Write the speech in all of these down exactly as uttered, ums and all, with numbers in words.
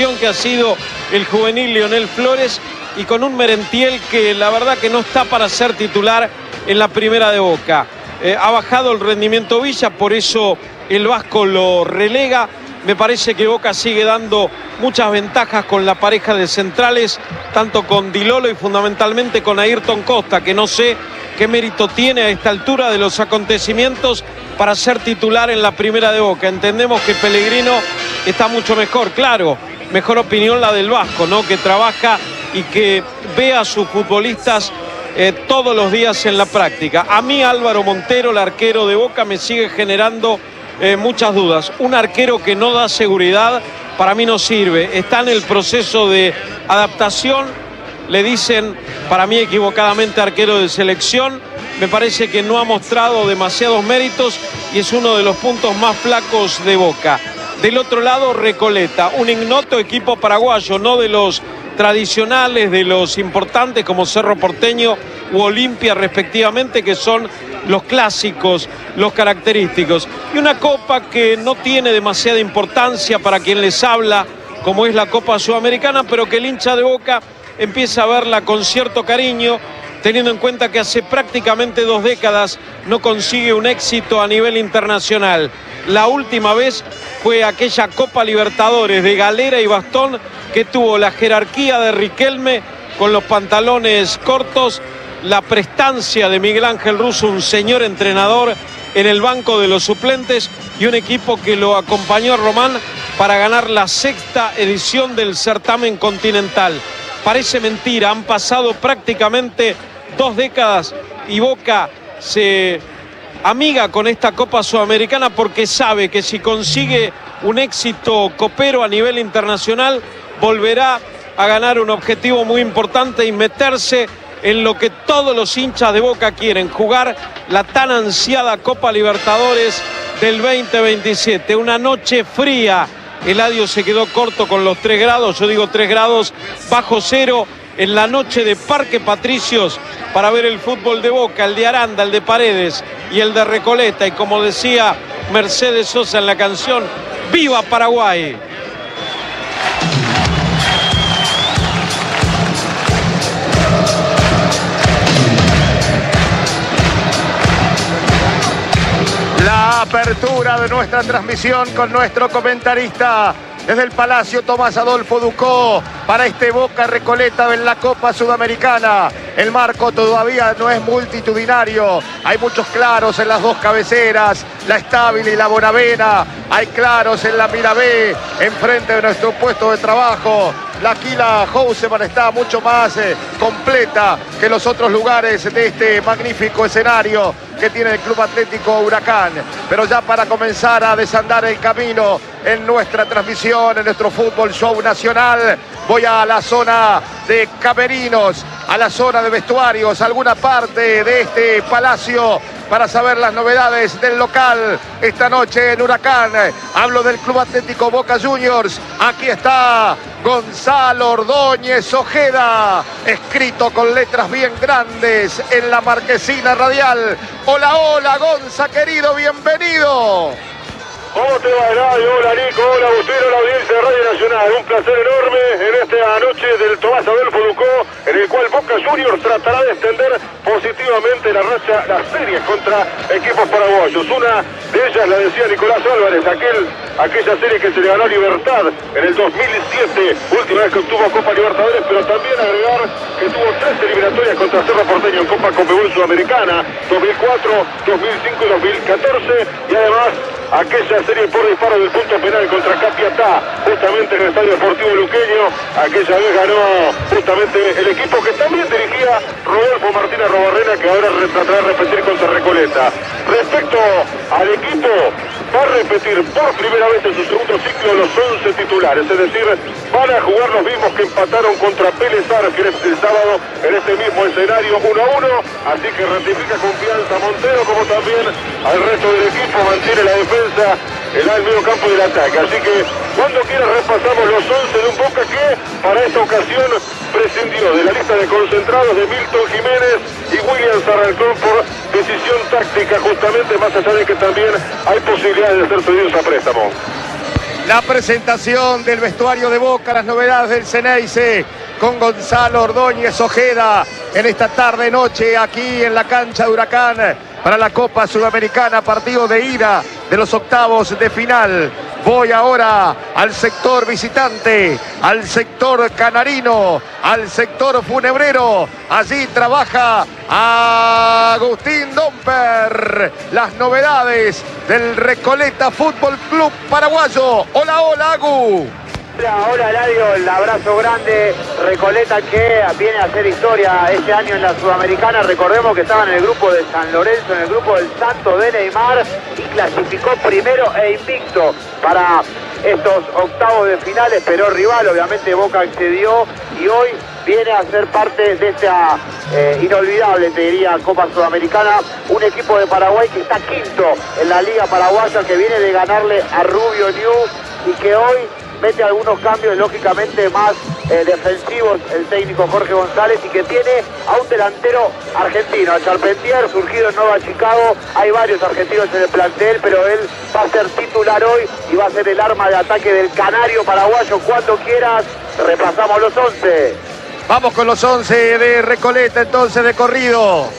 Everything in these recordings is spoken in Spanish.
revelación que ha sido el juvenil Lionel Flores, y con un Merentiel que la verdad que no está para ser titular en la primera de Boca. Eh, ha bajado el rendimiento Villa, por eso el Vasco lo relega. Me parece que Boca sigue dando muchas ventajas con la pareja de centrales, tanto con Di Lolo y fundamentalmente con Ayrton Costa, que no sé qué mérito tiene a esta altura de los acontecimientos para ser titular en la primera de Boca. Entendemos que Pellegrino está mucho mejor, claro, mejor opinión la del Vasco, ¿no? Que trabaja y que ve a sus futbolistas eh, todos los días en la práctica. A mí Álvaro Montero, el arquero de Boca, me sigue generando Eh, muchas dudas. Un arquero que no da seguridad para mí no sirve. Está en el proceso de adaptación. Le dicen, para mí equivocadamente, arquero de selección. Me parece que no ha mostrado demasiados méritos y es uno de los puntos más flacos de Boca. Del otro lado, Recoleta, un ignoto equipo paraguayo, no de los tradicionales, de los importantes como Cerro Porteño u Olimpia respectivamente, que son los clásicos, los característicos. Y una copa que no tiene demasiada importancia para quien les habla, como es la Copa Sudamericana, pero que el hincha de Boca empieza a verla con cierto cariño, teniendo en cuenta que hace prácticamente dos décadas no consigue un éxito a nivel internacional. La última vez fue aquella Copa Libertadores de galera y bastón que tuvo la jerarquía de Riquelme con los pantalones cortos, la prestancia de Miguel Ángel Russo, un señor entrenador en el banco de los suplentes, y un equipo que lo acompañó a Román para ganar la sexta edición del certamen continental. Parece mentira, han pasado prácticamente dos décadas y Boca se amiga con esta Copa Sudamericana porque sabe que si consigue un éxito copero a nivel internacional, volverá a ganar un objetivo muy importante y meterse en lo que todos los hinchas de Boca quieren, jugar la tan ansiada Copa Libertadores del veinte veintisiete. Una noche fría, Eladio se quedó corto con los tres grados, yo digo tres grados bajo cero, en la noche de Parque Patricios, para ver el fútbol de Boca, el de Aranda, el de Paredes y el de Recoleta. Y como decía Mercedes Sosa en la canción, ¡viva Paraguay! La apertura de nuestra transmisión con nuestro comentarista desde el Palacio, Tomás Adolfo Ducó, para este Boca Recoleta en la Copa Sudamericana. El marco todavía no es multitudinario, hay muchos claros en las dos cabeceras, la Estable y la Bonavena, hay claros en la Mirabé, enfrente de nuestro puesto de trabajo. La Aquila Houseman está mucho más eh, completa que los otros lugares de este magnífico escenario que tiene el Club Atlético Huracán. Pero ya para comenzar a desandar el camino en nuestra transmisión, en nuestro Fútbol Show Nacional, voy a la zona de camerinos, a la zona de vestuarios, alguna parte de este palacio, para saber las novedades del local esta noche en Huracán. Hablo del Club Atlético Boca Juniors. Aquí está Gonzalo Ordóñez Ojeda, escrito con letras bien grandes en la marquesina radial. Hola, hola, Gonza, querido, bienvenido. ¿Cómo te va, Eladio? Hola, Nico, hola, Agustín, la audiencia de Radio Nacional. Un placer enorme en esta noche del Tomás Adolfo Ducó, en el cual Boca Juniors tratará de extender positivamente la racha, las series contra equipos paraguayos. Una de ellas la decía Nicolás Álvarez, aquel, aquella serie que se le ganó a Libertad en el dos mil siete, última vez que obtuvo Copa Libertadores, pero también agregar que tuvo tres eliminatorias contra Cerro Porteño en Copa Conmebol Sudamericana, dos mil cuatro, dos mil cinco y dos mil catorce, y además aquella serie por disparo del punto penal contra Capiatá, justamente en el Estadio Deportivo Luqueño. Aquella vez ganó justamente el equipo que también dirigía Rodolfo Martínez Robarrena, que ahora tratará de repetir contra Recoleta. Respecto al equipo, va a repetir por primera vez en su segundo ciclo los once titulares, es decir, van a jugar los mismos que empataron contra Vélez Sarsfield el sábado en este mismo escenario uno a uno, así que ratifica confianza a Montero, como también al resto del equipo, mantiene la defensa en el medio campo del ataque. Así que cuando quiera repasamos los once de un Boca que para esta ocasión prescindió de la lista de concentrados de Milton Jiménez y William Sarrancón por decisión táctica, justamente, más allá de que también hay posibilidades de ser cedidos a préstamo. La presentación del vestuario de Boca, las novedades del Ceneice, con Gonzalo Ordóñez Ojeda en esta tarde-noche aquí en la cancha de Huracán para la Copa Sudamericana, partido de ida de los octavos de final. Voy ahora al sector visitante, al sector canarino, al sector funebrero. Allí trabaja Agustín Domper. Las novedades del Recoleta Fútbol Club Paraguayo. Hola, hola, Agu. Hola, hola Eladio, el abrazo grande. Recoleta que viene a hacer historia este año en la Sudamericana. Recordemos que estaba en el grupo de San Lorenzo, en el grupo del Santo de Neymar, y clasificó primero e invicto para estos octavos de final. Esperó rival, obviamente Boca accedió y hoy viene a ser parte de esta eh, inolvidable, te diría, Copa Sudamericana. Un equipo de Paraguay que está quinto en la Liga Paraguaya, que viene de ganarle a Rubio New y que hoy mete algunos cambios lógicamente más eh, defensivos el técnico Jorge González, y que tiene a un delantero argentino, a Charpentier, surgido en Nueva Chicago. Hay varios argentinos en el plantel, pero él va a ser titular hoy y va a ser el arma de ataque del canario paraguayo. Cuando quieras, repasamos los once. Vamos con los once de Recoleta, entonces, de corrido.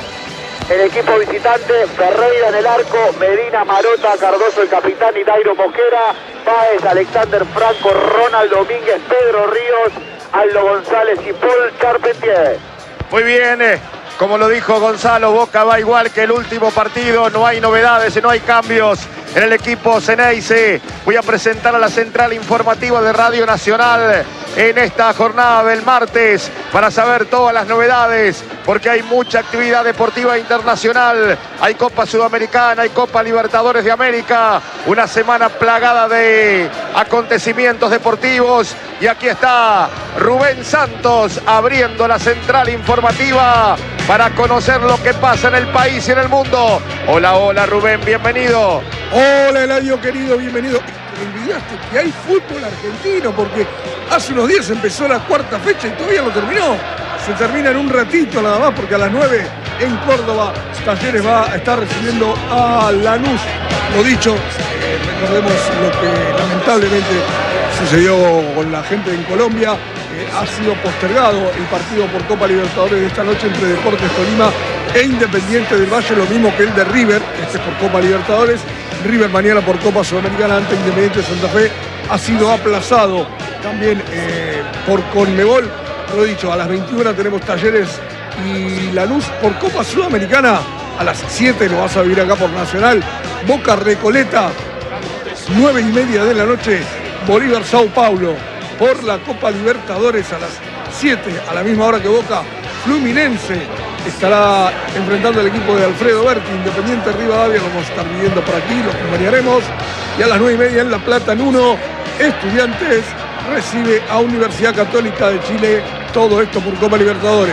El equipo visitante: Ferreira en el arco, Medina, Marota, Cardoso el capitán y Dairo Mosquera, Páez, Alexander Franco, Ronald Domínguez, Pedro Ríos, Aldo González y Paul Charpentier. Muy bien, eh, como lo dijo Gonzalo, Boca va igual que el último partido, no hay novedades, no hay cambios en el equipo Ceneice. Voy a presentar a la central informativa de Radio Nacional en esta jornada del martes para saber todas las novedades, porque hay mucha actividad deportiva internacional. Hay Copa Sudamericana, hay Copa Libertadores de América, una semana plagada de acontecimientos deportivos. Y aquí está Rubén Santos abriendo la central informativa para conocer lo que pasa en el país y en el mundo. Hola, hola Rubén, bienvenido. Hola Eladio querido, bienvenido. Me olvidaste que hay fútbol argentino, porque hace unos días empezó la cuarta fecha y todavía no terminó. Se termina en un ratito nada más, porque a las nueve en Córdoba Talleres va a estar recibiendo a Lanús. Lo dicho, eh, recordemos lo que lamentablemente sucedió con la gente en Colombia. Eh, ha sido postergado el partido por Copa Libertadores de esta noche entre Deportes Tolima e Independiente del Valle, lo mismo que el de River, este es por Copa Libertadores. River mañana por Copa Sudamericana ante Independiente de Santa Fe ha sido aplazado también eh, por Conmebol. Lo dicho, a las veintiuna tenemos Talleres y Lanús por Copa Sudamericana. A las siete lo vas a vivir acá por Nacional. Boca Recoleta, nueve y media de la noche. Bolívar Sao Paulo por la Copa Libertadores a las siete, a la misma hora que Boca. Fluminense estará enfrentando al equipo de Alfredo Berti. Independiente Rivadavia, lo vamos a estar viviendo por aquí, lo acompañaremos. Y a las nueve y media en La Plata, en uno, Estudiantes recibe a Universidad Católica de Chile. Todo esto por Copa Libertadores.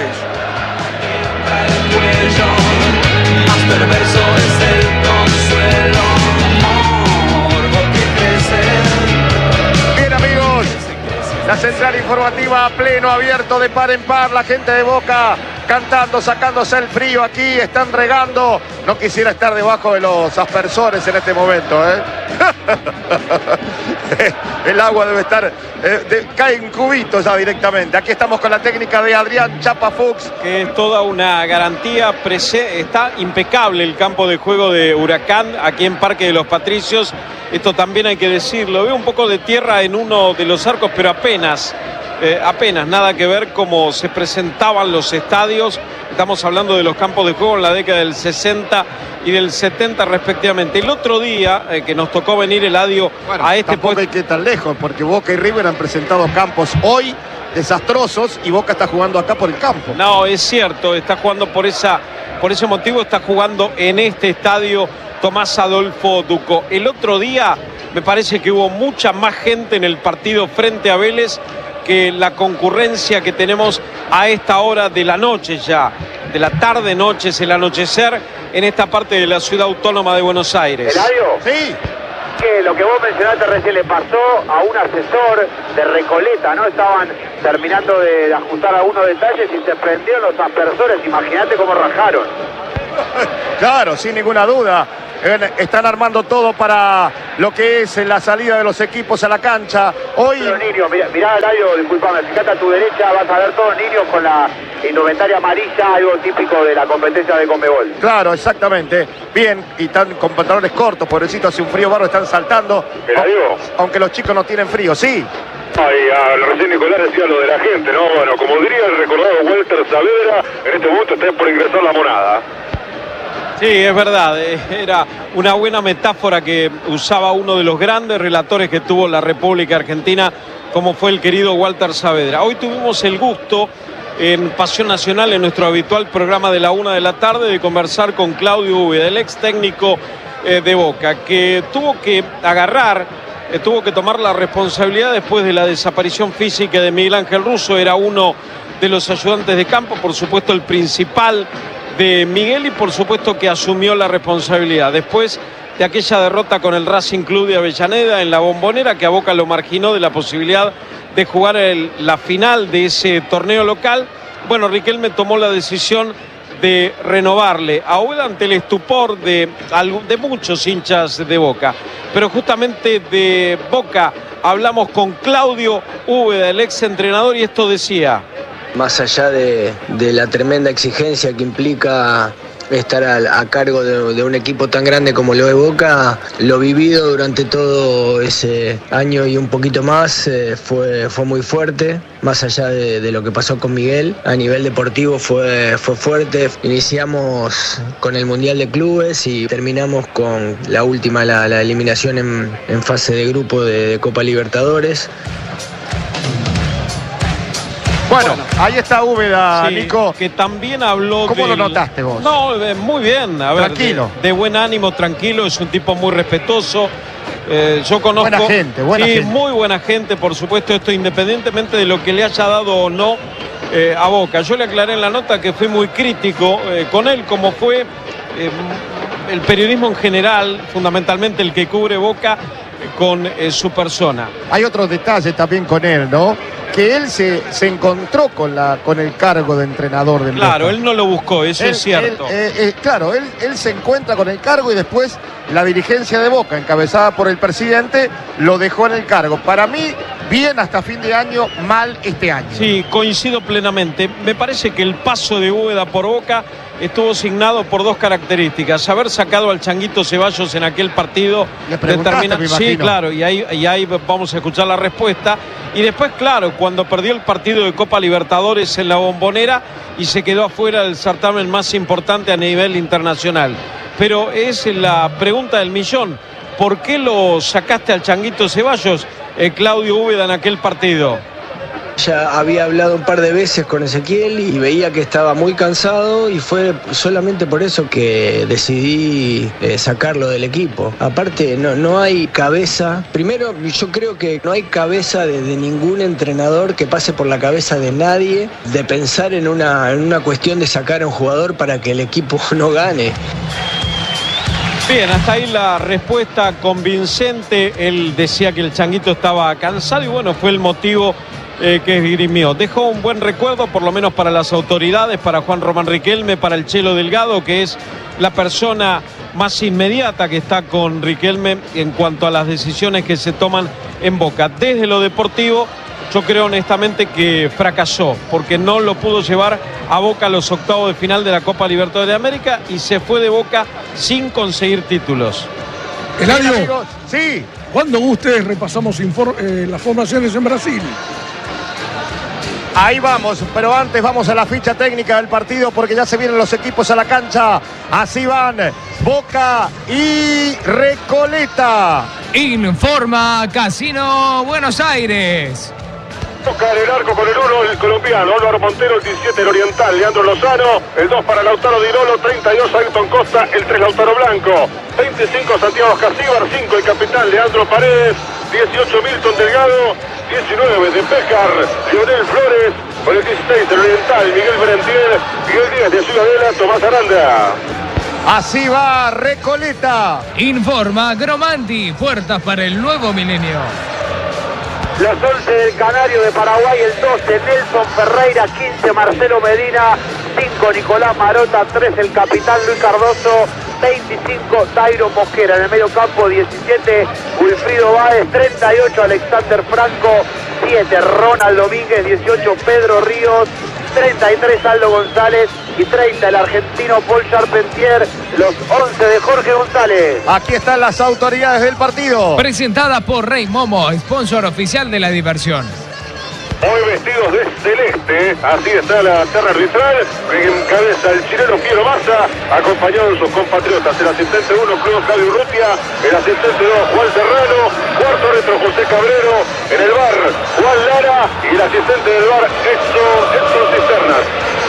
Bien amigos, la central informativa a pleno abierto de par en par. La gente de Boca cantando, sacándose el frío aquí, están regando. No quisiera estar debajo de los aspersores en este momento, ¿eh? El agua debe estar, eh, de, cae en cubitos ya directamente. Aquí estamos con la técnica de Adrián Chapa Fuchs. Que es toda una garantía, está impecable el campo de juego de Huracán aquí en Parque de los Patricios. Esto también hay que decirlo, veo un poco de tierra en uno de los arcos, pero apenas. Eh, apenas, nada que ver cómo se presentaban los estadios. Estamos hablando de los campos de juego en la década del sesenta y del setenta respectivamente. El otro día eh, que nos tocó venir, Eladio, bueno, a este tampoco puesto. hay que ir tan lejos, porque Boca y River han presentado campos hoy desastrosos y Boca está jugando acá por el campo. No, es cierto, está jugando por esa, por ese motivo, está jugando en este estadio Tomás Adolfo Ducó. El otro día me parece que hubo mucha más gente en el partido frente a Vélez que la concurrencia que tenemos a esta hora de la noche ya, de la tarde-noche, es el anochecer en esta parte de la ciudad autónoma de Buenos Aires. ¿Eladio? Sí. Que lo que vos mencionaste recién le pasó a un asesor de Recoleta, ¿no? Estaban terminando de ajustar algunos detalles y se prendieron los aspersores. Imagínate cómo rajaron. Claro, sin ninguna duda. eh, están armando todo para lo que es la salida de los equipos a la cancha. Hoy... Los niños, mirá, mirá Eladio, disculpame, fíjate a tu derecha, vas a ver todos niños con la indumentaria amarilla, algo típico de la competencia de Conmebol. Claro, exactamente. Bien, y están con pantalones cortos, pobrecito, hace un frío barro, están saltando. Eladio. Aunque los chicos no tienen frío, sí. Ay, a, recién Nicolás decía lo de la gente, ¿no? Bueno, como diría el recordado Walter Saavedra, en este momento está por ingresar la monada. Sí, es verdad, era una buena metáfora que usaba uno de los grandes relatores que tuvo la República Argentina, como fue el querido Walter Saavedra. Hoy tuvimos el gusto en Pasión Nacional, en nuestro habitual programa de la una de la tarde, de conversar con Claudio Úbeda, el ex técnico eh, de Boca, que tuvo que agarrar, eh, tuvo que tomar la responsabilidad después de la desaparición física de Miguel Ángel Russo. Era uno de los ayudantes de campo, por supuesto el principal de Miguel, y por supuesto que asumió la responsabilidad después de aquella derrota con el Racing Club de Avellaneda en la Bombonera, que a Boca lo marginó de la posibilidad de jugar el, la final de ese torneo local. Bueno, Riquelme tomó la decisión de renovarle a Úbeda ante el estupor de, de muchos hinchas de Boca, pero justamente de Boca hablamos con Claudio Úbeda, el ex entrenador, y esto decía: más allá de, de la tremenda exigencia que implica estar a, a cargo de, de un equipo tan grande como lo de Boca, lo vivido durante todo ese año y un poquito más eh, fue, fue muy fuerte, más allá de, de lo que pasó con Miguel. A nivel deportivo fue, fue fuerte. Iniciamos con el Mundial de Clubes y terminamos con la última, la, la eliminación en, en fase de grupo de, de Copa Libertadores. Bueno, bueno, ahí está Úbeda, sí, Nico. Que también habló. ¿Cómo del... lo notaste vos? No, muy bien. A ver, tranquilo. De, de buen ánimo, tranquilo. Es un tipo muy respetuoso. Eh, yo conozco. Buena gente, buena sí, gente. Muy buena gente, por supuesto. Esto independientemente de lo que le haya dado o no eh, a Boca. Yo le aclaré en la nota que fui muy crítico eh, con él, como fue eh, el periodismo en general, fundamentalmente el que cubre Boca, eh, con eh, su persona. Hay otros detalles también con él, ¿no? Que él se, se encontró con, la, con el cargo de entrenador de Boca. Claro, él no lo buscó, eso él, es cierto. Él, eh, eh, claro, él, él se encuentra con el cargo y después la dirigencia de Boca, encabezada por el presidente, lo dejó en el cargo. Para mí, bien hasta fin de año, mal este año. Sí, coincido plenamente. Me parece que el paso de Úbeda por Boca estuvo signado por dos características: haber sacado al Changuito Ceballos en aquel partido. Le preguntaste, me sí, claro, y ahí, y ahí vamos a escuchar la respuesta. Y después, claro, cuando perdió el partido de Copa Libertadores en la Bombonera y se quedó afuera del certamen más importante a nivel internacional. Pero es la pregunta del millón: ¿por qué lo sacaste al Changuito Ceballos, eh, Claudio Úbeda, en aquel partido? Ya había hablado un par de veces con Ezequiel y veía que estaba muy cansado, y fue solamente por eso que decidí eh, sacarlo del equipo. Aparte, no, no hay cabeza. Primero, yo creo que no hay cabeza de, de ningún entrenador que pase por la cabeza de nadie de pensar en una, en una cuestión de sacar a un jugador para que el equipo no gane. Bien, hasta ahí la respuesta convincente. Él decía que el Changuito estaba cansado y bueno, fue el motivo Eh, que esgrimió. Dejó un buen recuerdo, por lo menos para las autoridades, para Juan Román Riquelme, para el Chelo Delgado, que es la persona más inmediata que está con Riquelme en cuanto a las decisiones que se toman en Boca. Desde lo deportivo, yo creo honestamente que fracasó, porque no lo pudo llevar a Boca a los octavos de final de la Copa Libertadores de América y se fue de Boca sin conseguir títulos. Eladio, sí. ¿Cuándo ustedes repasamos eh, las formaciones en Brasil? Ahí vamos, pero antes vamos a la ficha técnica del partido porque ya se vienen los equipos a la cancha. Así van Boca y Recoleta. Informa Casino Buenos Aires. Boca en el arco con el uno, el colombiano Álvaro Montero, el diecisiete el oriental Leandro Lozano, el dos para Lautaro Di Lolo, treinta y dos Ayrton Costa, el tres Lautaro Blanco, veinticinco Santiago Casíbar, cinco el capitán Leandro Paredes, dieciocho Milton Delgado, diecinueve de Péjar, Lionel Flores, con el dieciséis el oriental Miguel Berentiel, Miguel Díaz de Ciudadela, Tomás Aranda. Así va Recoleta. Informa Gromanti, puertas para el nuevo milenio. Los once del Canario de Paraguay, el doce Nelson Ferreira, quince Marcelo Medina, cinco Nicolás Marota, tres el capitán Luis Cardoso, veinticinco, Dairo Mosquera. En el medio campo, diecisiete, Wilfrido Báez. treinta y ocho, Alexander Franco. siete, Ronald Domínguez. dieciocho, Pedro Ríos. treinta y tres, Aldo González. Y treinta, el argentino Paul Charpentier. Los once de Jorge González. Aquí están las autoridades del partido. Presentada por Rey Momo, sponsor oficial de la diversión. Hoy vestidos de celeste, así está la terna arbitral, encabeza el chileno Piero Massa, acompañado de sus compatriotas, el asistente uno, Claudio Urrutia, el asistente dos, Juan Serrano, cuarto árbitro José Cabrero, en el bar Juan Lara y el asistente del bar Edson, Edson Cisternas.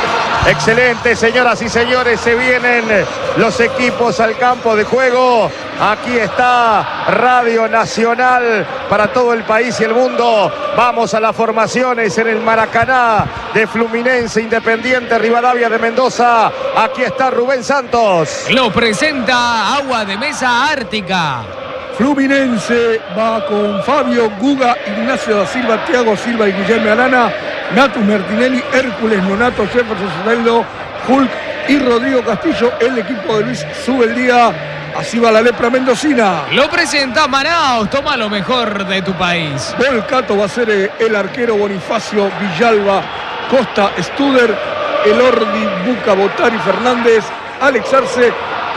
Excelente, señoras y señores, se vienen los equipos al campo de juego. Aquí está Radio Nacional para todo el país y el mundo. Vamos a las formaciones en el Maracaná de Fluminense, Independiente, Rivadavia de Mendoza. Aquí está Rubén Santos. Lo presenta Agua de Mesa Ártica. Fluminense va con Fabio, Guga, Ignacio da Silva, Thiago Silva y Guillermo Arana, Natus Martinelli, Hércules, Nonato, Jefferson Soteldo, Hulk y Rodrigo Castillo. El equipo de Luis Subeldía. Así va la lepra mendocina. Lo presenta Manaos, toma lo mejor de tu país. Volcato va a ser eh, el arquero, Bonifacio, Villalba, Costa, Studer, Elordi, Buca, Botari, Fernández, Alex Arce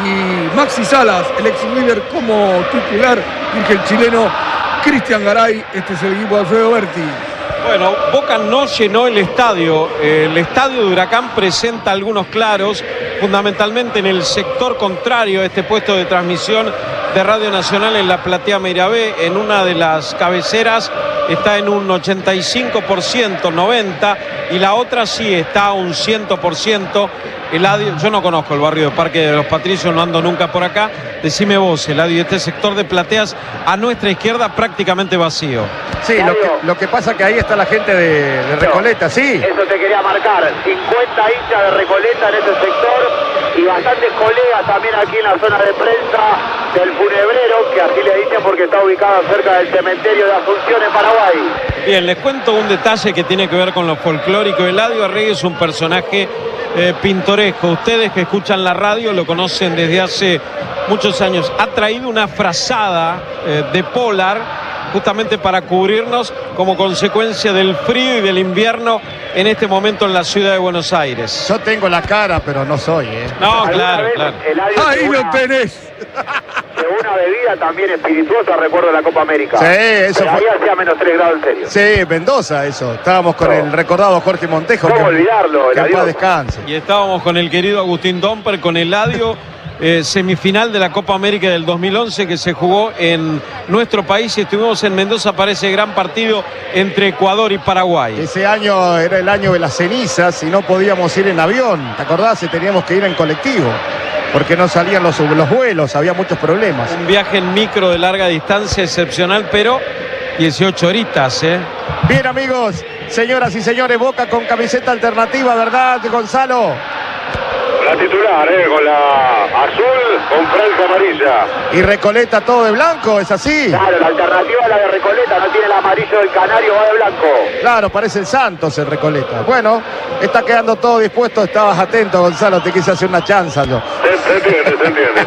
y Maxi Salas, el ex líder como titular, dirige el chileno Cristian Garay. Este es el equipo de Alfredo Berti. Bueno, Boca no llenó el estadio. El estadio de Huracán presenta algunos claros, fundamentalmente en el sector contrario a este puesto de transmisión de Radio Nacional en la platea Meirabé. En una de las cabeceras está en un ochenta y cinco por ciento, noventa por ciento, y la otra sí está a un cien por ciento. Eladio, yo no conozco el barrio de Parque de los Patricios, no ando nunca por acá. Decime vos, Eladio, este sector de plateas a nuestra izquierda prácticamente vacío. Sí, lo que, lo que pasa que ahí está la gente de, de Recoleta, sí. Eso te quería marcar, cincuenta hinchas de Recoleta en ese sector y bastantes colegas también aquí en la zona de prensa del Funebrero, que así le dicen porque está ubicado cerca del cementerio de Asunción en Paraguay. Bien, les cuento un detalle que tiene que ver con lo folclórico. Eladio Arregui es un personaje eh, pintoresco. Ustedes que escuchan la radio lo conocen desde hace muchos años. Ha traído una frazada eh, de polar justamente para cubrirnos como consecuencia del frío y del invierno en este momento en la ciudad de Buenos Aires. Yo tengo la cara, pero no soy, ¿eh? No, claro, claro. Ahí lo tenés. Llegó una bebida también espirituosa, recuerdo, la Copa América. Sí, eso pero fue. ahí hacía menos tres grados en serio. Sí, Mendoza, eso. Estábamos con No. el recordado Jorge Montejo. ¿Cómo que, olvidarlo? que en Eladio? paz descanse. Y estábamos con el querido Agustín Domper, con Eladio, eh, semifinal de la Copa América del dos mil once que se jugó en nuestro país y estuvimos en Mendoza para ese gran partido entre Ecuador y Paraguay. Ese año era el año de las cenizas y no podíamos ir en avión. ¿Te acordás? Y teníamos que ir en colectivo porque no salían los, los vuelos, había muchos problemas. Un viaje en micro de larga distancia excepcional, pero dieciocho horitas, ¿eh? Bien, amigos, señoras y señores, Boca con camiseta alternativa, ¿verdad, Gonzalo? La titular, eh, con la azul, con franja amarilla. Y Recoleta todo de blanco, ¿es así? Claro, la alternativa es la de Recoleta, no tiene el amarillo del Canario, va de blanco. Claro, parece el Santos el Recoleta. Bueno, está quedando todo dispuesto, estabas atento, Gonzalo, te quise hacer una chanza yo. Se, se entiende, se entiende.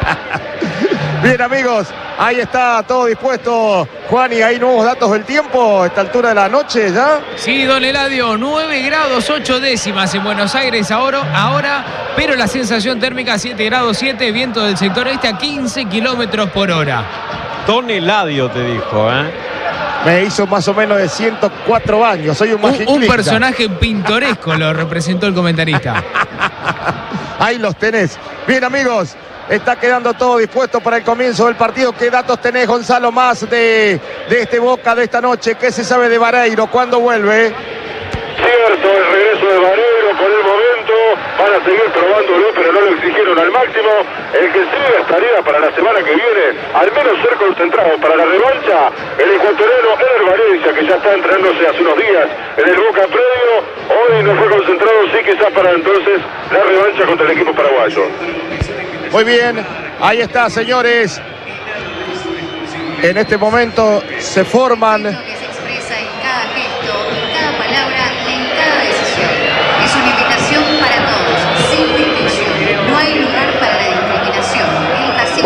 Bien, amigos, ahí está todo dispuesto. Juan, ¿y hay nuevos datos del tiempo a esta altura de la noche ya? Sí, don Eladio, nueve grados ocho décimas en Buenos Aires ahora, ahora, pero la sensación térmica siete grados siete, viento del sector este a quince kilómetros por hora. Don Eladio te dijo, ¿eh? Me hizo más o menos de ciento cuatro años, soy un Un, magiclista. un personaje pintoresco lo representó el comentarista. Ahí los tenés. Bien, amigos, está quedando todo dispuesto para el comienzo del partido. ¿Qué datos tenés, Gonzalo, más de, de este Boca de esta noche? ¿Qué se sabe de Vareiro? ¿Cuándo vuelve? Cierto, el regreso de Vareiro por el momento. Van a seguir probándolo, pero no lo exigieron al máximo. El que sí estaría para la semana que viene, al menos ser concentrado para la revancha, el ecuatoriano Ener Valencia, que ya está entrenándose hace unos días en el Boca previo. Hoy no fue concentrado, sí, quizás para entonces la revancha contra el equipo paraguayo. Muy bien, ahí está, señores. En este momento se forman. Lo que se expresa en cada gesto, en cada palabra, en cada decisión. Es una invitación para todos, sin distinción. No hay lugar para la discriminación.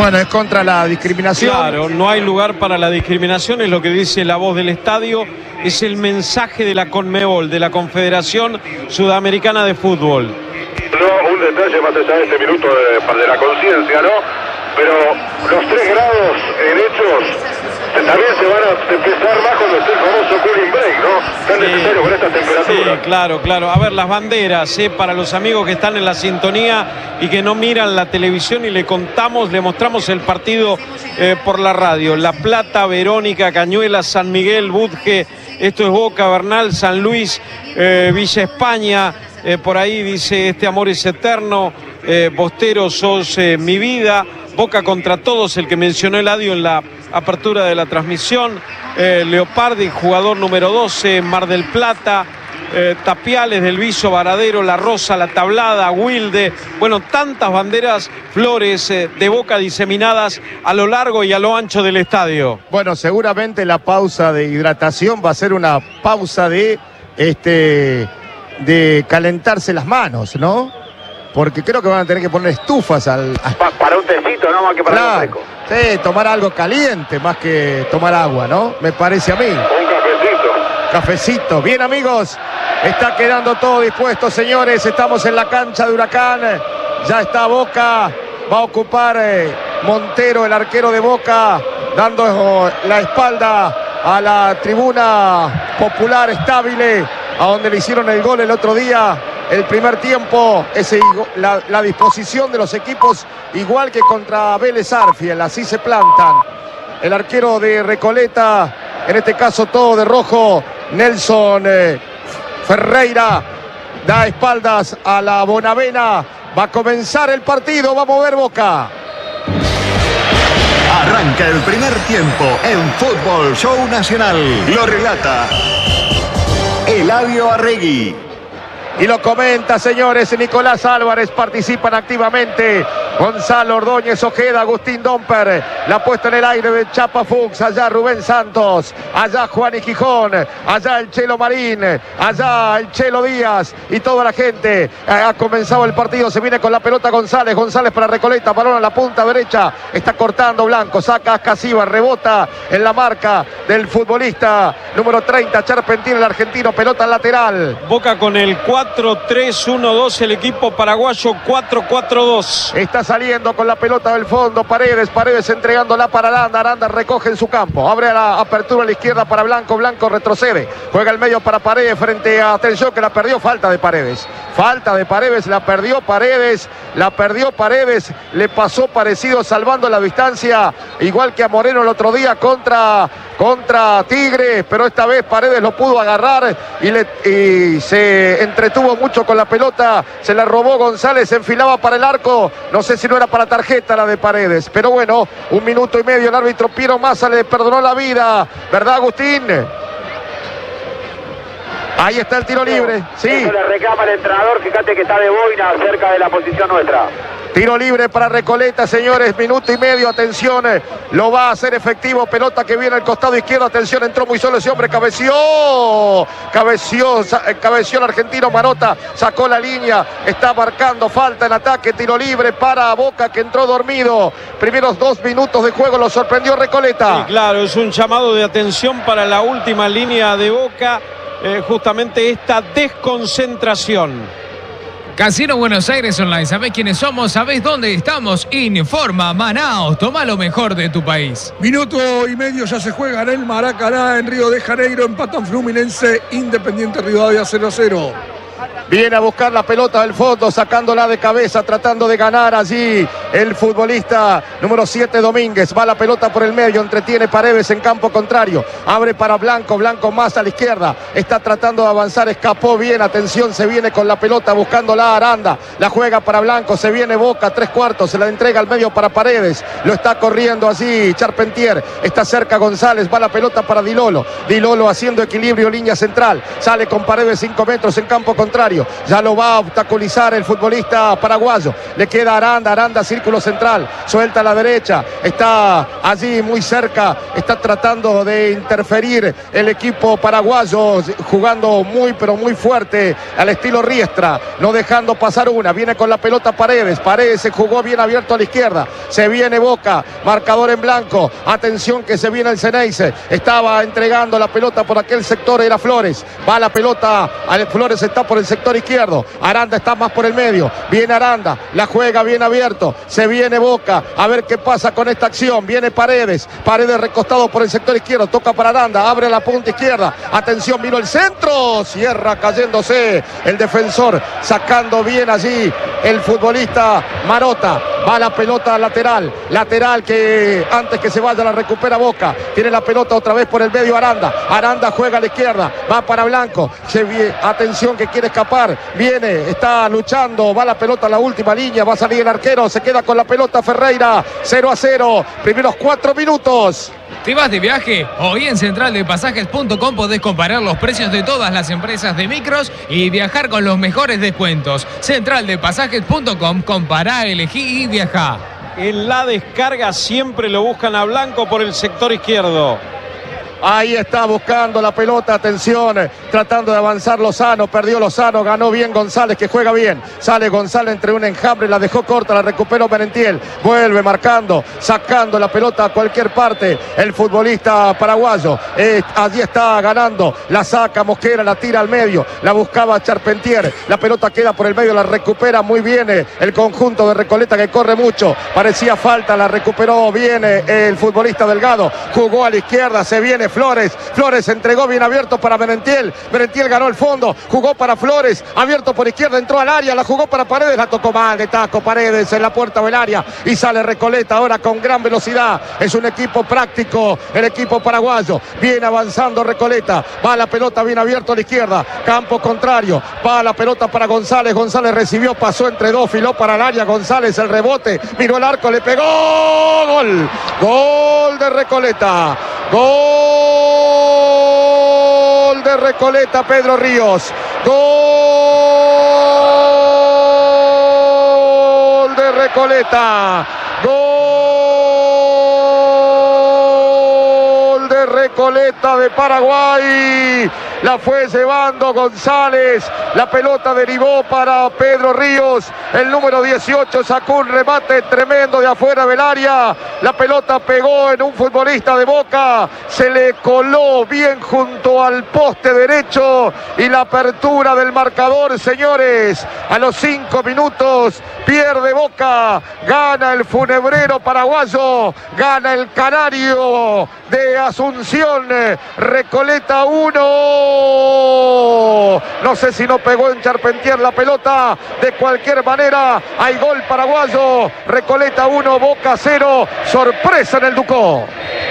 Bueno, es contra la discriminación. Claro, no hay lugar para la discriminación, es lo que dice la voz del estadio, es el mensaje de la Conmebol, de la Confederación Sudamericana de Fútbol. No, un detalle más allá de este minuto de, de la conciencia, ¿no? Pero los tres grados en hechos también se van a empezar más cuando esté el famoso cooling break, ¿no? Tan Sí, necesario con estas temperaturas. sí, claro, claro. A ver, las banderas, ¿eh? Para los amigos que están en la sintonía y que no miran la televisión, y le contamos, le mostramos el partido eh, por la radio. La Plata, Verónica, Cañuelas, San Miguel, Budge, esto es Boca, Bernal, San Luis, eh, Villa España, eh, por ahí dice Este amor es eterno, eh, Bostero, sos eh, mi vida, Boca contra todos, el que mencionó Eladio en la apertura de la transmisión, eh, Leopardi, jugador número doce, Mar del Plata, eh, Tapiales, Del Viso, Varadero, La Rosa, La Tablada, Wilde, bueno, tantas banderas, flores eh, de Boca diseminadas a lo largo y a lo ancho del estadio. Bueno, seguramente la pausa de hidratación va a ser una pausa de, este, de calentarse las manos, ¿no? Porque creo que van a tener que poner estufas al... Pa- para un tecito, no más que para Claro, un fresco. sí, tomar algo caliente más que tomar agua, ¿no? Me parece a mí. Un cafecito. Cafecito. Bien, amigos, está quedando todo dispuesto, señores. Estamos en la cancha de Huracán. Ya está Boca. Va a ocupar eh, Montero, el arquero de Boca, dando eh, la espalda a la tribuna popular estable, a donde le hicieron el gol el otro día. El primer tiempo, ese, la, la disposición de los equipos, igual que contra Vélez Arfiel, así se plantan. El arquero de Recoleta, en este caso todo de rojo, Nelson eh, Ferreira, da espaldas a la Bonavena. Va a comenzar el partido, va a mover Boca. Arranca el primer tiempo en Fútbol Show Nacional. Lo relata Eladio Arregui. Y lo comenta, señores, Nicolás Álvarez, participan activamente Gonzalo Ordóñez Ojeda, Agustín Domper, la puesta en el aire de Chapa Fuchs, allá Rubén Santos, allá Juan y Gijón, allá el Chelo Marín, allá el Chelo Díaz y toda la gente. Ha comenzado el partido, se viene con la pelota González, González para Recoleta, balón a la punta derecha, está cortando Blanco, saca a Casiva, rebota en la marca del futbolista número treinta, Charpentín, el argentino, pelota lateral. Boca con el cuatro tres uno dos, el equipo paraguayo cuatro cuatro dos. Está saliendo con la pelota del fondo, Paredes, Paredes entregándola para Aranda, Aranda recoge en su campo, abre la apertura a la izquierda para Blanco, Blanco retrocede, juega el medio para Paredes frente a Atención, que la perdió, falta de Paredes, falta de Paredes, la perdió Paredes, la perdió Paredes, le pasó parecido salvando la distancia, igual que a Moreno el otro día contra, contra Tigre, pero esta vez Paredes lo pudo agarrar y, le, y se entretuvo mucho con la pelota, se la robó González, se enfilaba para el arco, no sé si no era para tarjeta la de Paredes, pero bueno, un minuto y medio, el árbitro Piero Massa le perdonó la vida, ¿verdad, Agustín? Ahí está el tiro libre, sí. Eso le reclama el entrenador, fíjate que está de boina cerca de la posición nuestra. Tiro libre para Recoleta, señores, minuto y medio, atención, lo va a hacer efectivo, pelota que viene al costado izquierdo, atención, entró muy solo ese hombre, cabeció, cabeció, cabeció el argentino Marota, sacó la línea, está marcando falta en ataque, tiro libre para Boca, que entró dormido, primeros dos minutos de juego, lo sorprendió Recoleta. Sí, claro, es un llamado de atención para la última línea de Boca, eh, justamente esta desconcentración. Casino Buenos Aires Online, ¿sabés quiénes somos? ¿Sabés dónde estamos? Informa Manaos, toma lo mejor de tu país. Minuto y medio ya se juega en el Maracaná, en Río de Janeiro, empatan Fluminense, Independiente Rivadavia cero a cero. Viene a buscar la pelota del fondo, sacándola de cabeza, tratando de ganar allí el futbolista número siete, Domínguez. Va la pelota por el medio, entretiene Paredes en campo contrario. Abre para Blanco, Blanco más a la izquierda. Está tratando de avanzar, escapó bien. Atención, se viene con la pelota buscándola Aranda. La juega para Blanco, se viene Boca, tres cuartos. Se la entrega al medio para Paredes. Lo está corriendo así Charpentier. Está cerca González, va la pelota para Dilolo. Dilolo haciendo equilibrio, línea central. Sale con Paredes cinco metros en campo contrario. medio. Ya lo va a obstaculizar el futbolista paraguayo. Le queda Aranda, Aranda círculo central. Suelta a la derecha. Está allí muy cerca. Está tratando de interferir el equipo paraguayo, jugando muy pero muy fuerte al estilo Riestra, no dejando pasar una. Viene con la pelota Paredes. Paredes se jugó bien abierto a la izquierda. Se viene Boca. Marcador en blanco. Atención que se viene el Ceneice. Estaba entregando la pelota por aquel sector. Era Flores. Va la pelota. Flores está por el sector izquierdo. Aranda está más por el medio. Viene Aranda. La juega bien abierto. Se viene Boca. A ver qué pasa con esta acción. Viene Paredes. Paredes recostado por el sector izquierdo. Toca para Aranda. Abre la punta izquierda. Atención, vino el centro. Cierra cayéndose el defensor. Sacando bien allí el futbolista Marota. Va la pelota lateral. Lateral que antes que se vaya la recupera Boca. Tiene la pelota otra vez por el medio Aranda. Aranda juega a la izquierda. Va para Blanco. Se viene, atención que quiere escapar. Viene, está luchando. Va la pelota a la última línea. Va a salir el arquero. Se queda con la pelota Ferreira. cero a cero. Primeros cuatro minutos. ¿Te vas de viaje? Hoy en central de pasajes punto com podés comparar los precios de todas las empresas de micros y viajar con los mejores descuentos. central de pasajes punto com, compará, elegí y viajá. En la descarga siempre lo buscan a Blanco por el sector izquierdo. Ahí está buscando la pelota, atención, tratando de avanzar Lozano, perdió Lozano, ganó bien González, que juega bien. Sale González entre un enjambre, la dejó corta, la recuperó Merentiel. Vuelve marcando, sacando la pelota a cualquier parte. El futbolista paraguayo, eh, allí está ganando, la saca Mosquera, la tira al medio, la buscaba Charpentier. La pelota queda por el medio, la recupera muy bien eh, el conjunto de Recoleta que corre mucho. Parecía falta, la recuperó bien eh, el futbolista Delgado. Jugó a la izquierda, se viene Flores, Flores entregó bien abierto para Merentiel, Merentiel ganó el fondo, jugó para Flores, abierto por izquierda, entró al área, la jugó para Paredes, la tocó mal de taco Paredes en la puerta del área y sale Recoleta ahora con gran velocidad. Es un equipo práctico, el equipo paraguayo, viene avanzando Recoleta, va la pelota bien abierto a la izquierda, campo contrario, va la pelota para González, González recibió, pasó entre dos, filó para el área, González el rebote, miró el arco, le pegó, gol, gol de Recoleta, gol de Recoleta, Pedro Ríos. Gol de Recoleta. Gol de Recoleta de Paraguay. La fue llevando González. La pelota derivó para Pedro Ríos. El número dieciocho sacó un remate tremendo de afuera del área. La pelota pegó en un futbolista de Boca. Se le coló bien junto al poste derecho. Y la apertura del marcador, señores. A los cinco minutos pierde Boca. Gana el funebrero paraguayo. Gana el canario de Asunción. Recoleta uno. No sé si no pegó en Charpentier la pelota. De cualquier manera, hay gol paraguayo. Recoleta uno, Boca cero. Sorpresa en el Ducó.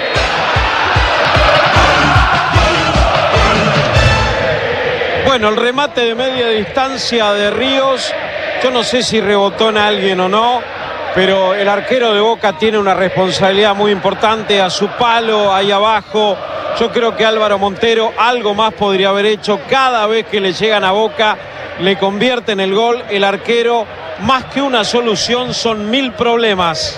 Bueno, el remate de media distancia de Ríos, yo no sé si rebotó en alguien o no, pero el arquero de Boca tiene una responsabilidad muy importante a su palo, ahí abajo. Yo creo que Álvaro Montero algo más podría haber hecho. Cada vez que le llegan a Boca, le convierten el gol. El arquero, más que una solución, son mil problemas.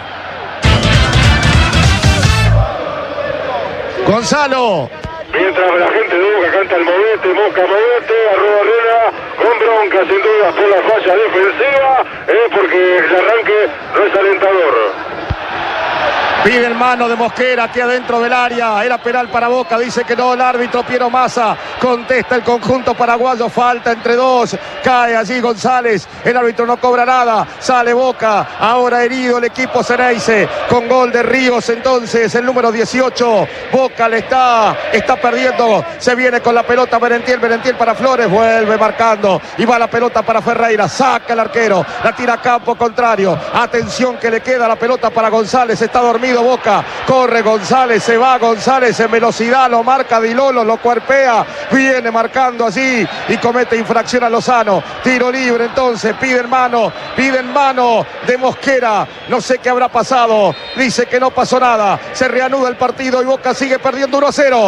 Gonzalo. Mientras la gente de Boca canta el movete, Boca movete, arroba Herrera, con bronca sin duda por la falla defensiva, eh, porque el arranque no es alentador. Pide el mano de Mosquera aquí adentro del área. Era penal para Boca. Dice que no el árbitro Piero Massa. Contesta el conjunto paraguayo. Falta entre dos. Cae allí González. El árbitro no cobra nada. Sale Boca. Ahora herido el equipo Ceneice. Con gol de Ríos entonces. El número dieciocho. Boca le está, está perdiendo. Se viene con la pelota Merentiel. Merentiel para Flores. Vuelve marcando. Y va la pelota para Ferreira. Saca el arquero. La tira a campo contrario. Atención que le queda la pelota para González. Está dormido Boca, corre González, se va González en velocidad, lo marca Di Lolo, lo cuerpea, viene marcando allí y comete infracción a Lozano. Tiro libre entonces, piden mano, piden mano de Mosquera. No sé qué habrá pasado, dice que no pasó nada. Se reanuda el partido y Boca sigue perdiendo uno a cero.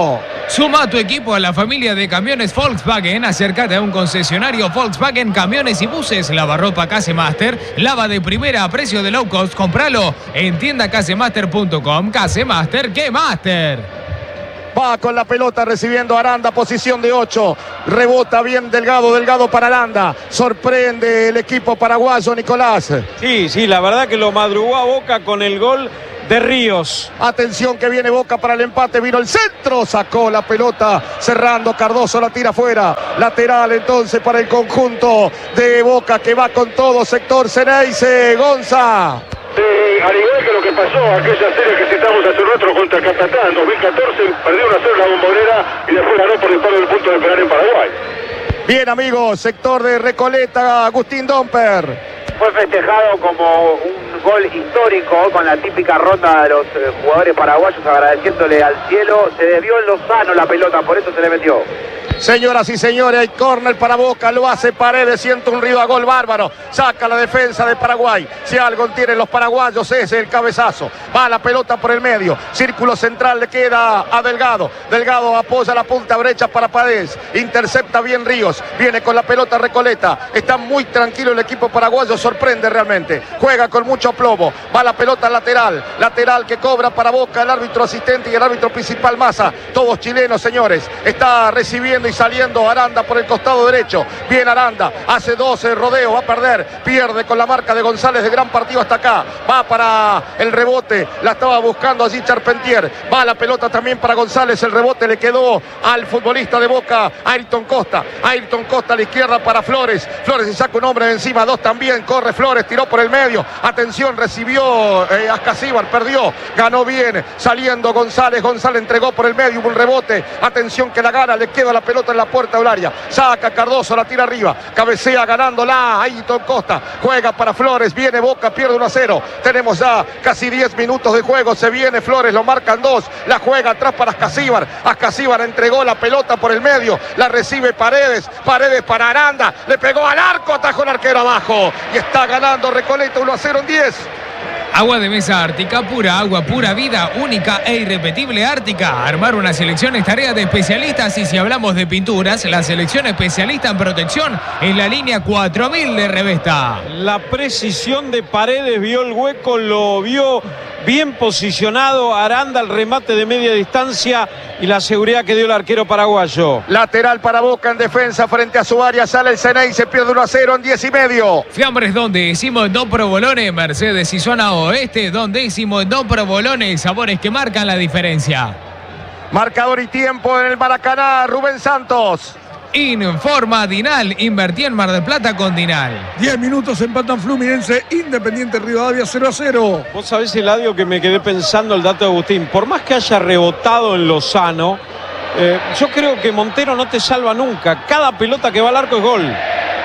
Suma a tu equipo a la familia de camiones Volkswagen. Acércate a un concesionario Volkswagen Camiones y Buses. Lavarropa Casemaster. Lava de primera a precio de low cost. Compralo en tienda casemaster punto com. Casemaster, ¡qué master! Va con la pelota recibiendo Aranda, posición de ocho. Rebota bien Delgado, Delgado para Aranda. Sorprende el equipo paraguayo, Nicolás. Sí, sí, la verdad que lo madrugó a Boca con el gol de Ríos. Atención que viene Boca para el empate. Vino el centro, sacó la pelota cerrando. Cardoso la tira afuera. Lateral entonces para el conjunto de Boca que va con todo. Sector Ceneice, Gonza. Eh, al igual que lo que pasó aquella serie que citamos hace un rato contra Catatá en dos mil catorce, perdió uno a cero la Bombonera y después ganó por disparo del punto de penal en Paraguay. Bien, amigos, sector de Recoleta, Agustín Domper. Fue festejado como un gol histórico con la típica ronda de los eh, jugadores paraguayos agradeciéndole al cielo. Se desvió en Lozano la pelota, por eso se le metió. Señoras y señores, hay córner para Boca, lo hace Paredes, siente un río a gol bárbaro, saca la defensa de Paraguay. Si algo tienen los paraguayos es el cabezazo. Va la pelota por el medio, círculo central le queda a Delgado. Delgado apoya la punta brecha para Paredes, intercepta bien Ríos, viene con la pelota Recoleta. Está muy tranquilo el equipo paraguayo, sorprende realmente. Juega con mucho plomo, va la pelota lateral, lateral que cobra para Boca el árbitro asistente y el árbitro principal Massa. Todos chilenos, señores. Está recibiendo y saliendo Aranda por el costado derecho. Bien Aranda, hace doce rodeo, va a perder, pierde con la marca de González, de gran partido hasta acá. Va para el rebote, la estaba buscando allí Charpentier. Va la pelota también para González, el rebote le quedó al futbolista de Boca, Ayrton Costa. Ayrton Costa a la izquierda para Flores. Flores se saca un hombre de encima, dos también, corre Flores, tiró por el medio. Atención, recibió eh, Ascasíbar, perdió, ganó bien, saliendo González. González entregó por el medio, hubo un rebote. Atención que la gana, le queda la pelota en la puerta del área, saca Cardoso, la tira arriba, cabecea ganándola Ayrton Costa, juega para Flores, viene Boca, pierde uno a cero, tenemos ya casi diez minutos de juego, se viene Flores, lo marcan dos, la juega atrás para Ascasíbar, Ascasíbar entregó la pelota por el medio, la recibe Paredes, Paredes para Aranda, le pegó al arco, atajó el arquero abajo, y está ganando Recoleta uno a cero en diez. Agua de mesa Ártica, pura agua, pura vida, única e irrepetible Ártica. Armar una selección es tarea de especialistas y si hablamos de pinturas, la selección especialista en protección es la línea cuatro mil de Revesta. La precisión de Paredes, vio el hueco, lo vio bien posicionado. Aranda al remate de media distancia y la seguridad que dio el arquero paraguayo. Lateral para Boca en defensa frente a su área, sale el Ceneice, se pierde uno a cero en diez y medio. Fiambres donde decimos no provolones, Mercedes y zona oeste, donde decimos no provolones, sabores que marcan la diferencia. Marcador y tiempo en el Maracaná, Rubén Santos. Informa Dinal, invertí en Mar del Plata con Dinal. diez minutos empatan Fluminense, Independiente Rivadavia cero a cero. Vos sabés, Eladio, que me quedé pensando el dato de Agustín. Por más que haya rebotado en Lozano, eh, yo creo que Montero no te salva nunca. Cada pelota que va al arco es gol.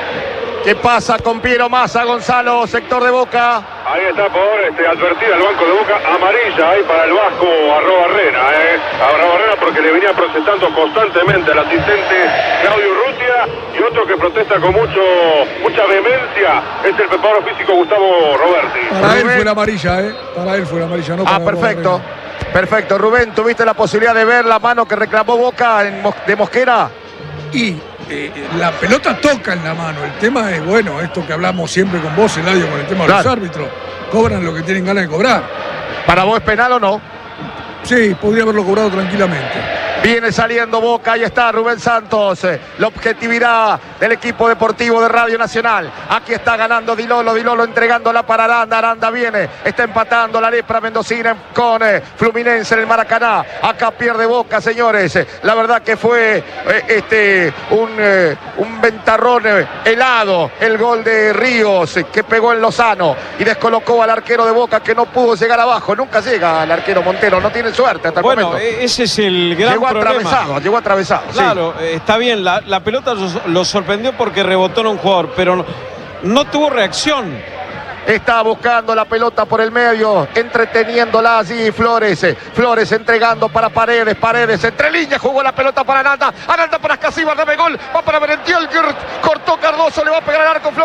¿Qué pasa con Piero Massa, Gonzalo, sector de Boca? Ahí está por este, advertida el banco de Boca, amarilla ahí para el vasco Arroba Barrena, eh. Arroba Barrena porque le venía protestando constantemente al asistente Claudio Urrutia, y otro que protesta con mucho mucha vehemencia es el preparador físico Gustavo Roberti. Para él fue la amarilla, ¿eh? Para él fue la amarilla, no para Ah, perfecto. Perfecto. Rubén, ¿tuviste la posibilidad de ver la mano que reclamó Boca en Mos de Mosquera? Y eh, la pelota toca en la mano. El tema es, bueno, esto que hablamos siempre con vos, Eladio, con el tema claro. de los árbitros. Cobran lo que tienen ganas de cobrar. ¿Para vos es penal o no? Sí, podría haberlo cobrado tranquilamente. Viene saliendo Boca, ahí está Rubén Santos, la objetividad del equipo deportivo de Radio Nacional. Aquí está ganando Di Lolo, Di Lolo entregándola para Aranda, Aranda viene, está empatando la lepra mendocina con eh, Fluminense en el Maracaná. Acá pierde Boca, señores. La verdad que fue eh, este un, eh, un ventarrón eh, helado, el gol de Ríos eh, que pegó en Lozano y descolocó al arquero de Boca que no pudo llegar abajo. Nunca llega al arquero Montero, no tiene suerte hasta el bueno, momento. Ese es el gran Llegó problema. atravesado, llegó atravesado. Claro, sí. eh, está bien, la, la pelota lo, lo sorprendió porque rebotó en un jugador, pero no, no tuvo reacción. Está buscando la pelota por el medio, entreteniéndola allí Flores. Flores entregando para Paredes. Paredes entre líneas, jugó la pelota para Aranda. Aranda para Ascasíbar, dame gol. Va para Merentiel, cortó Cardoso, le va a pegar al arco. Flores le pegó.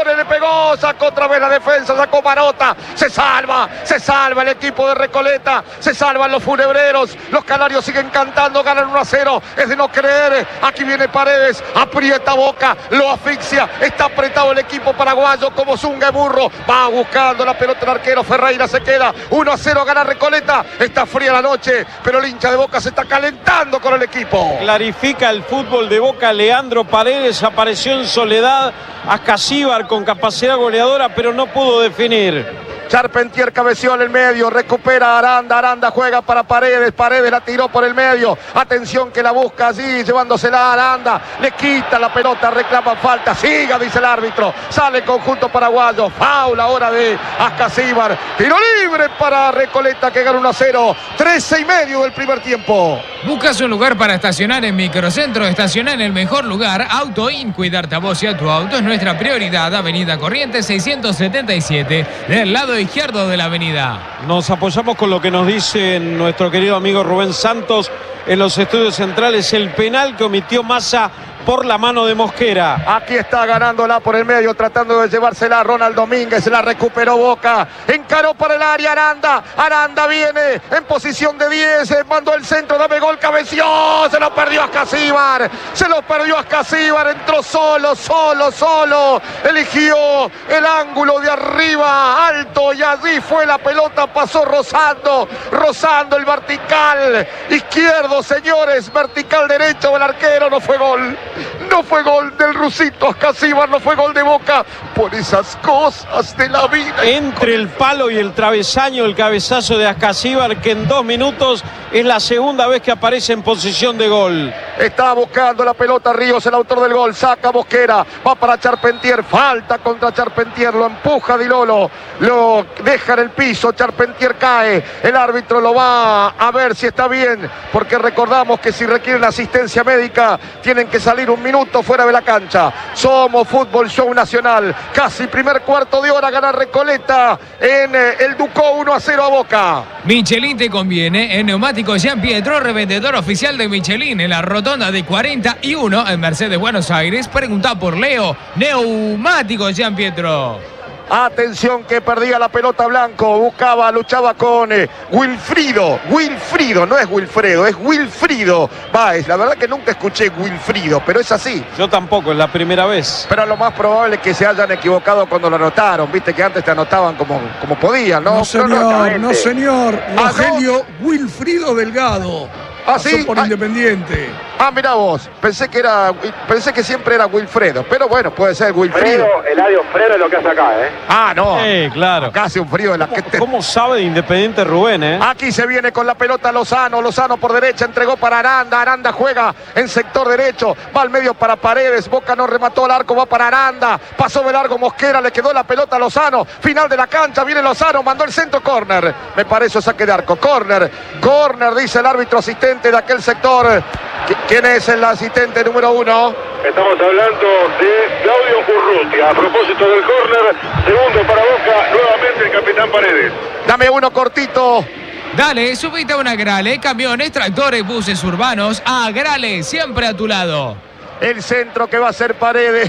llegó, sacó otra vez la defensa, sacó Marota, se salva, se salva el equipo de Recoleta, se salvan los funebreros, los canarios siguen cantando, ganan uno a cero, es de no creer, aquí viene Paredes, aprieta Boca, lo asfixia, está apretado el equipo paraguayo como Zunga Burro, va buscando la pelota el arquero, Ferreira se queda, uno a cero gana Recoleta, está fría la noche, pero el hincha de Boca se está calentando con el equipo. Clarifica el fútbol de Boca, Leandro Paredes apareció en soledad, Ascasíbar con capacidad goleadora, pero no pudo definir. Charpentier cabeció en el medio, recupera Aranda, Aranda juega para Paredes, Paredes la tiró por el medio, atención que la busca allí, llevándosela a Aranda, le quita la pelota, reclama falta, siga, dice el árbitro, sale el conjunto paraguayo, foul ahora de Ascasíbar, tiro libre para Recoleta que gana uno a cero, trece y medio del primer tiempo. Buscas un lugar para estacionar en Microcentro, estacionar en el mejor lugar, AutoIn, cuidarte a vos y a tu auto es nuestra prioridad, Avenida Corrientes seiscientos setenta y siete, del lado izquierdo de la avenida. Nos apoyamos con lo que nos dice nuestro querido amigo Rubén Santos en los estudios centrales, el penal que omitió Massa por la mano de Mosquera. Aquí está ganándola por el medio, tratando de llevársela a Ronald Domínguez, la recuperó Boca, encaró para el área Aranda, Aranda viene en posición de diez, mandó el centro, dame gol, cabeció, se lo perdió Ascasíbar, se lo perdió Ascasíbar, entró solo, solo, solo, eligió el ángulo de arriba, alto, y allí fue la pelota, pasó rozando, rozando el vertical izquierdo, señores, vertical derecho del arquero, no fue gol. No fue gol del rusito Ascasíbar, no fue gol de Boca por esas cosas de la vida. Entre el palo y el travesaño, el cabezazo de Ascasíbar, que en dos minutos es la segunda vez que aparece en posición de gol. Está buscando la pelota Ríos, el autor del gol, saca Mosquera, va para Charpentier, falta contra Charpentier, lo empuja Di Lolo, lo deja en el piso, Charpentier cae, el árbitro lo va a ver si está bien, porque recordamos que si requieren asistencia médica, tienen que salir un minuto fuera de la cancha. Somos Fútbol Show Nacional, casi primer cuarto de hora, gana Recoleta en el Ducó uno a cero a Boca. Michelin te conviene, en Neumáticos Jean Pietro, revendedor oficial de Michelin, en la rotonda de cuarenta y uno en Mercedes, Buenos Aires. Pregunta por Leo, Neumáticos Jean Pietro. Atención que perdía la pelota Blanco, buscaba, luchaba con eh, Wilfrido, Wilfrido, no es Wilfredo, es Wilfrido Báez, la verdad que nunca escuché Wilfrido, pero es así. Yo tampoco, es la primera vez. Pero lo más probable es que se hayan equivocado cuando lo anotaron, viste que antes te anotaban como, como podían, ¿no? No señor, no, no, no señor, Rogelio Wilfrido Delgado. ¿Ah, sí? Por ah, Independiente. Ah, mirá vos, pensé que era, pensé que siempre era Wilfredo, pero bueno, puede ser Wilfrido. Fredo, Eladio Fredo es lo que hace acá, ¿eh? Ah, no. Sí, claro. Acá hace un frío en la ¿Cómo, que te... ¿Cómo sabe de Independiente Rubén, eh? Aquí se viene con la pelota Lozano, Lozano por derecha, entregó para Aranda, Aranda juega en sector derecho, va al medio para Paredes, Boca no remató el arco, va para Aranda, pasó de largo Mosquera, le quedó la pelota a Lozano, final de la cancha, viene Lozano, mandó el centro, córner, me parece saque de arco, córner, córner, dice el árbitro asistente de aquel sector. ¿Quién es el asistente número uno? Estamos hablando de Claudio Urrutia. A propósito del córner, segundo para Boca, nuevamente el capitán Paredes. Dame uno cortito. Dale, subite a una Grale, camiones, tractores, buses urbanos, a Grale, siempre a tu lado. El centro que va a ser Paredes.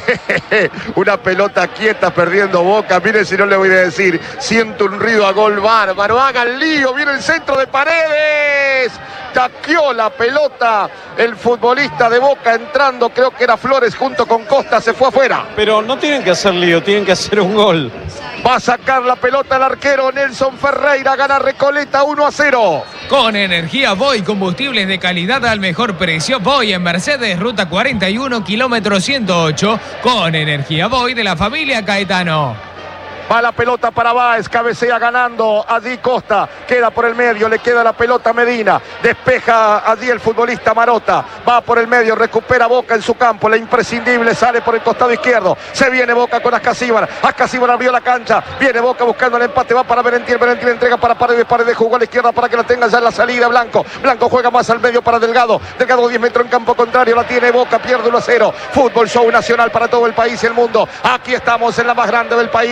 Una pelota quieta perdiendo Boca. Miren si no le voy a decir. Siento un ruido a gol bárbaro. Haga el lío. Viene el centro de Paredes. Taqueó la pelota el futbolista de Boca entrando. Creo que era Flores junto con Costa. Se fue afuera. Pero no tienen que hacer lío. Tienen que hacer un gol. Va a sacar la pelota el arquero Nelson Ferreira. Gana Recoleta uno a cero. Con energía Voy, combustibles de calidad al mejor precio. Voy en Mercedes, ruta cuarenta y uno, kilómetro ciento ocho. Con energía Voy de la familia Caetano. Va la pelota para Báez, cabecea ganando allí Costa, queda por el medio, le queda la pelota a Medina, despeja allí el futbolista Marota, va por el medio, recupera Boca en su campo, la imprescindible sale por el costado izquierdo, se viene Boca con Ascasíbar, Ascasíbar abrió la cancha, viene Boca buscando el empate, va para Berentier, Berentier entrega para Paredes, Paredes jugó a la izquierda para que la tenga ya en la salida Blanco, Blanco juega más al medio para Delgado, Delgado diez metros en campo contrario, la tiene Boca, pierde uno a cero, Fútbol Show Nacional para todo el país y el mundo, aquí estamos en la más grande del país,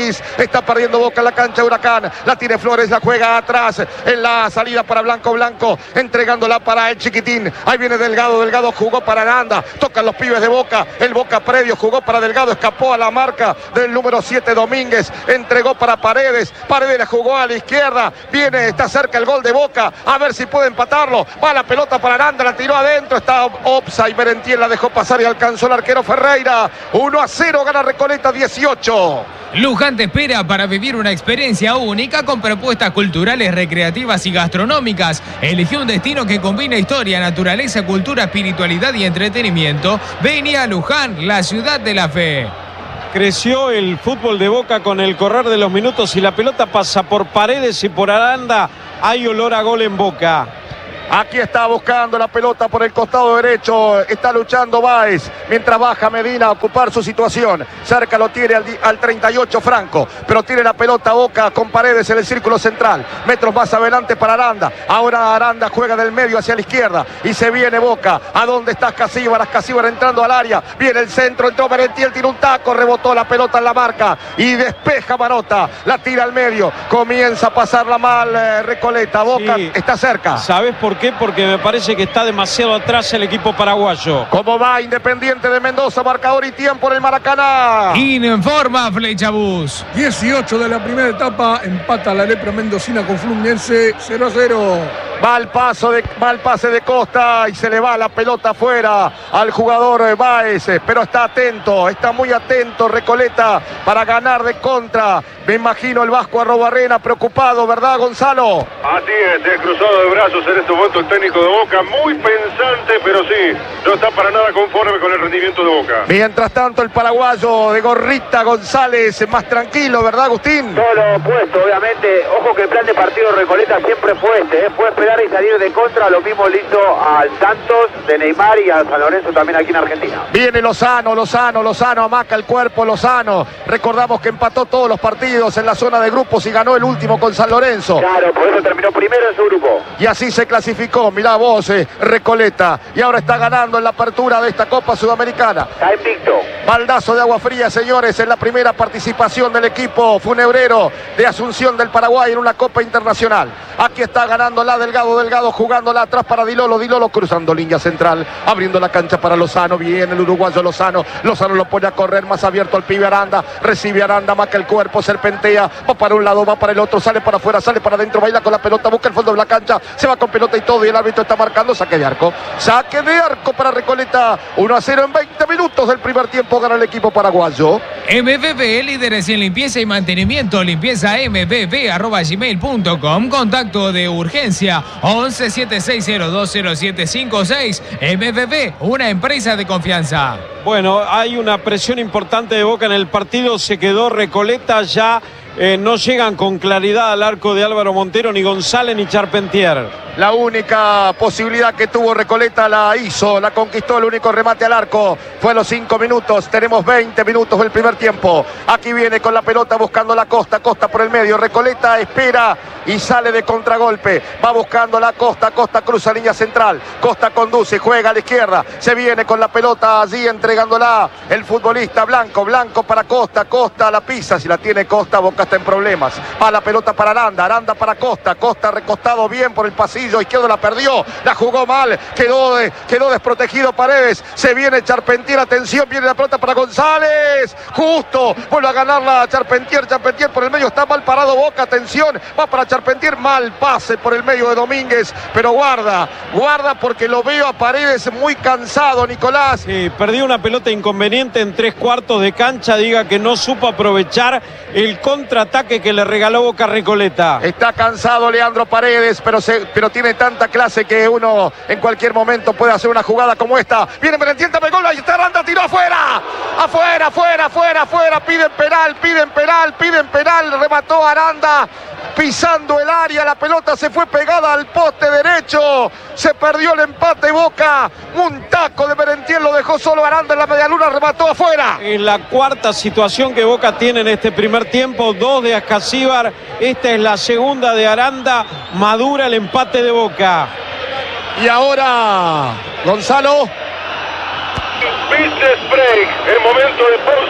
Está perdiendo Boca en la cancha de Huracán. La tiene Flores, la juega atrás. En la salida para Blanco Blanco. Entregándola para el Chiquitín. Ahí viene Delgado. Delgado jugó para Aranda. Tocan los pibes de Boca. El Boca previo jugó para Delgado. Escapó a la marca del número siete Domínguez. Entregó para Paredes. Paredes la jugó a la izquierda. Viene, está cerca el gol de Boca. A ver si puede empatarlo. Va la pelota para Aranda. La tiró adentro. Está Opsa y Merentiel la dejó pasar y alcanzó el arquero Ferreira. uno a cero gana Recoleta dieciocho. Luján te espera para vivir una experiencia única con propuestas culturales, recreativas y gastronómicas. Elegí un destino que combina historia, naturaleza, cultura, espiritualidad y entretenimiento. Vení a Luján, la ciudad de la fe. Creció el fútbol de Boca con el correr de los minutos y la pelota pasa por Paredes y por Aranda. Hay olor a gol en Boca. Aquí está buscando la pelota por el costado derecho. Está luchando Báez. Mientras baja Medina a ocupar su situación. Cerca lo tiene al, al treinta y ocho Franco. Pero tiene la pelota Boca con Paredes en el círculo central. Metros más adelante para Aranda. Ahora Aranda juega del medio hacia la izquierda. Y se viene Boca. ¿A dónde está Casíbar? Casíbar entrando al área. Viene el centro. Entró Merentiel. Tira un taco. Rebotó la pelota en la marca. Y despeja Marota. La tira al medio. Comienza a pasarla mal eh, Recoleta. Boca sí. Está cerca. ¿Sabes por qué? Porque me parece que está demasiado atrás el equipo paraguayo. ¿Cómo va Independiente de Mendoza? Marcador y tiempo en el Maracaná. Informa Flechabús. dieciocho de la primera etapa. Empata la lepra mendocina con Fluminense cero a cero. Va el paso de, va el pase de Costa y se le va la pelota afuera al jugador Báez, pero está atento, está muy atento Recoleta para ganar de contra. Me imagino el Vasco Arrobarrena preocupado, ¿verdad, Gonzalo? Así es, el cruzado de brazos en este momento el técnico de Boca, muy pensante, pero sí, no está para nada conforme con el rendimiento de Boca. Mientras tanto el paraguayo de gorrita González, más tranquilo, ¿verdad, Agustín? Todo lo opuesto, obviamente. Ojo que el plan de partido Recoleta siempre fue este, ¿eh? Fue esperar y salir de contra. Lo mismo le hizo al Santos de Neymar y al San Lorenzo también aquí en Argentina. Viene Lozano, Lozano, Lozano, amaca el cuerpo Lozano. Recordamos que empató todos los partidos en la zona de grupos y ganó el último con San Lorenzo. Claro, por eso terminó primero en su grupo. Y así se clasificó, mirá vos, eh, Recoleta. Y ahora está ganando en la apertura de esta Copa Sudamericana. Está invicto. Baldazo de agua fría, señores, en la primera participación del equipo funebrero de Asunción del Paraguay en una Copa Internacional. Aquí está ganando la Delgado, Delgado jugándola atrás para Dilolo, Dilolo cruzando línea central, abriendo la cancha para Lozano, viene el uruguayo Lozano, Lozano lo pone a correr más abierto al pibe Aranda, recibe Aranda, marca el cuerpo, serpentea, va para un lado, va para el otro, sale para afuera, sale para adentro, baila con la pelota, busca el fondo de la cancha, se va con pelota y todo y el árbitro está marcando saque de arco, saque de arco para Recoleta, uno a cero en veinte minutos del primer tiempo gana el equipo paraguayo. M V B, líderes en limpieza y mantenimiento, limpieza m v b arroba gmail punto com, contacto de urgencia once siete seis cero dos cero siete cinco seis. M V B, una empresa de confianza. Bueno, hay una presión importante de Boca en el partido, se quedó Recoleta, ya eh, no llegan con claridad al arco de Álvaro Montero, ni González ni Charpentier. La única posibilidad que tuvo Recoleta la hizo, la conquistó, el único remate al arco fue a los cinco minutos, tenemos veinte minutos del primer tiempo. Aquí viene con la pelota buscando la Costa, Costa por el medio, Recoleta espera y sale de contragolpe, va buscando la Costa, Costa cruza línea central, Costa conduce, juega a la izquierda, se viene con la pelota allí entregándola el futbolista Blanco, Blanco para Costa, Costa la pisa, si la tiene Costa, Boca está en problemas, va la pelota para Aranda, Aranda para Costa, Costa recostado bien por el pasillo izquierdo, la perdió, la jugó mal, quedó, de, quedó desprotegido Paredes, se viene Charpentier, atención, viene la pelota para González, justo, vuelve a ganarla Charpentier, Charpentier por el medio, está mal parado Boca, atención, va para Charpentier, mal pase por el medio de Domínguez, pero guarda, guarda porque lo veo a Paredes muy cansado, Nicolás. Sí, perdió una pelota inconveniente en tres cuartos de cancha, diga que no supo aprovechar el contraataque que le regaló Boca a Recoleta. Está cansado Leandro Paredes, pero, se, pero tiene tanta clase que uno en cualquier momento puede hacer una jugada como esta. Viene Merentiel, tapa el gol, ahí está Aranda, tiró afuera, afuera, afuera, afuera, afuera, piden penal, piden penal, piden penal, remató Aranda, pisando el área, la pelota se fue pegada al poste derecho, se perdió el empate Boca, un taco de Merentiel, lo dejó solo Aranda en la medialuna, remató afuera. En la cuarta situación que Boca tiene en este primer tiempo, dos de Ascasíbar, esta es la segunda de Aranda, madura el empate de Boca. Y ahora, Gonzalo. Business break, el momento de pausa de la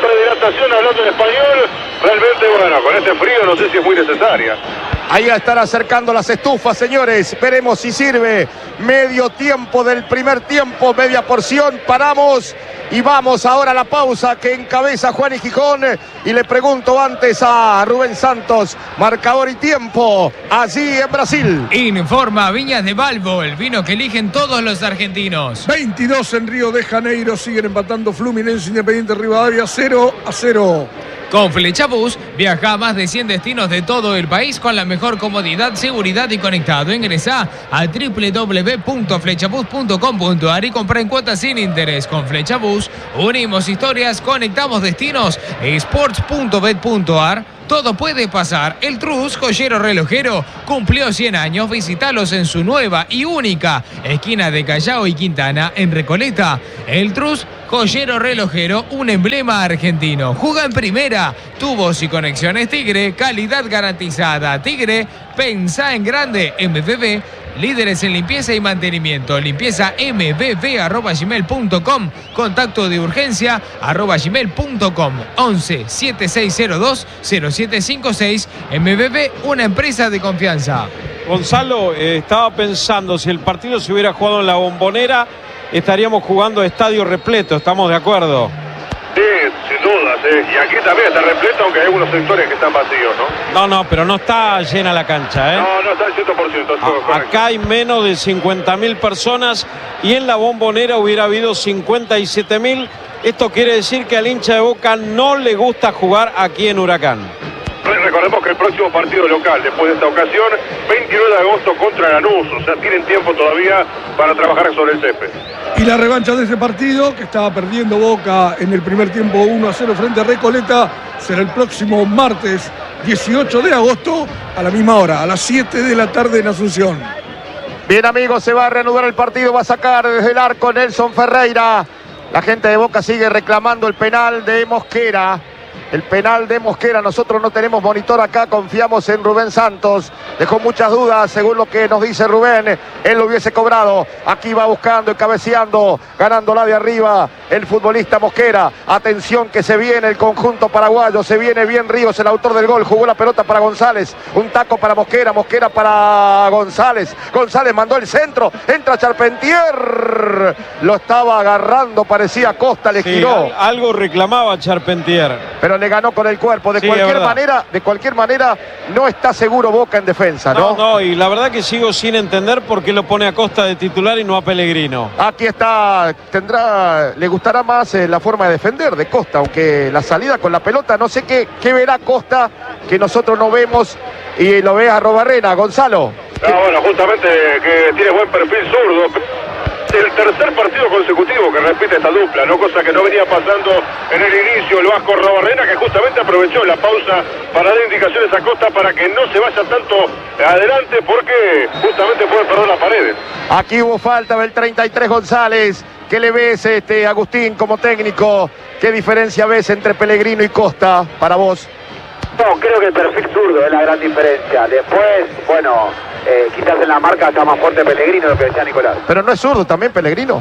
presentación hablando en español. Realmente, bueno, con este frío no sé si es muy necesaria. Ahí están acercando las estufas, señores. Veremos si sirve. Medio tiempo del primer tiempo, media porción. Paramos y vamos ahora a la pausa que encabeza Juan y Gijón. Y le pregunto antes a Rubén Santos, marcador y tiempo allí en Brasil. Informa Viñas de Balbo, el vino que eligen todos los argentinos. veintidós en Río de Janeiro, siguen empatando Fluminense, Independiente Rivadavia, cero a cero. Con Flechabús, viaja a más de cien destinos de todo el país con la mejor comodidad, seguridad y conectado. Ingresá a doble u doble u doble u punto flechabús punto com punto a r y compra en cuotas sin interés. Con Flechabús, unimos historias, conectamos destinos. sports punto bet punto a r. Todo puede pasar. El Trus, joyero relojero, cumplió cien años. Visítalos en su nueva y única esquina de Callao y Quintana, en Recoleta. El Trus, joyero relojero, un emblema argentino. Juega en primera. Tubos y conexiones Tigre, calidad garantizada. Tigre, pensá en grande. M V B, líderes en limpieza y mantenimiento. Limpieza m v b arroba gmail punto com. Contacto de urgencia arroba gmail punto com. once, setenta y seis cero dos, cero siete cinco seis. M V B, una empresa de confianza. Gonzalo, eh, estaba pensando, si el partido se hubiera jugado en la Bombonera, estaríamos jugando a estadio repleto, ¿estamos de acuerdo? Sí, sin dudas, ¿eh? Y aquí también está repleto, aunque hay algunos sectores que están vacíos, ¿no? No, no, pero no está llena la cancha, ¿eh? No, no está al cien por ciento. A, acá hay menos de cincuenta mil personas y en la Bombonera hubiera habido cincuenta y siete mil. Esto quiere decir que al hincha de Boca no le gusta jugar aquí en Huracán. Recordemos que el próximo partido local, después de esta ocasión, veintinueve de agosto contra Lanús. O sea, tienen tiempo todavía para trabajar sobre el césped. Y la revancha de ese partido, que estaba perdiendo Boca en el primer tiempo uno a cero frente a Recoleta, será el próximo martes dieciocho de agosto a la misma hora, a las siete de la tarde en Asunción. Bien, amigos, se va a reanudar el partido, va a sacar desde el arco Nelson Ferreira. La gente de Boca sigue reclamando el penal de Mosquera. El penal de Mosquera, nosotros no tenemos monitor acá, confiamos en Rubén Santos. Dejó muchas dudas, según lo que nos dice Rubén, él lo hubiese cobrado. Aquí va buscando y cabeceando, ganándola de arriba el futbolista Mosquera. Atención que se viene el conjunto paraguayo, se viene bien Ríos, el autor del gol, jugó la pelota para González. Un taco para Mosquera, Mosquera para González. González mandó el centro, entra Charpentier. Lo estaba agarrando, parecía Costa, le sí, giró. Al, algo reclamaba Charpentier. Pero le ganó con el cuerpo. De sí, cualquier manera, de cualquier manera, no está seguro Boca en defensa, ¿no? No, no, y la verdad que sigo sin entender por qué lo pone a Costa de titular y no a Pellegrino. Aquí está, tendrá, le gustará más eh, la forma de defender de Costa, aunque la salida con la pelota, no sé qué, qué verá Costa, que nosotros no vemos, y lo ve a Robarrena, Gonzalo. No, bueno, justamente que tiene buen perfil zurdo. El tercer partido consecutivo que repite esta dupla, ¿no? Cosa que no venía pasando en el inicio el Vasco Robarrena, que justamente aprovechó la pausa para dar indicaciones a Costa para que no se vaya tanto adelante, porque justamente puede perder las paredes. Aquí hubo falta del treinta y tres González. ¿Qué le ves, este, Agustín, como técnico? ¿Qué diferencia ves entre Pellegrino y Costa para vos? No, creo que el perfil zurdo es la gran diferencia. Después, bueno, eh, quizás en la marca está más fuerte Pellegrino, lo que decía Nicolás. Pero no es zurdo también Pellegrino.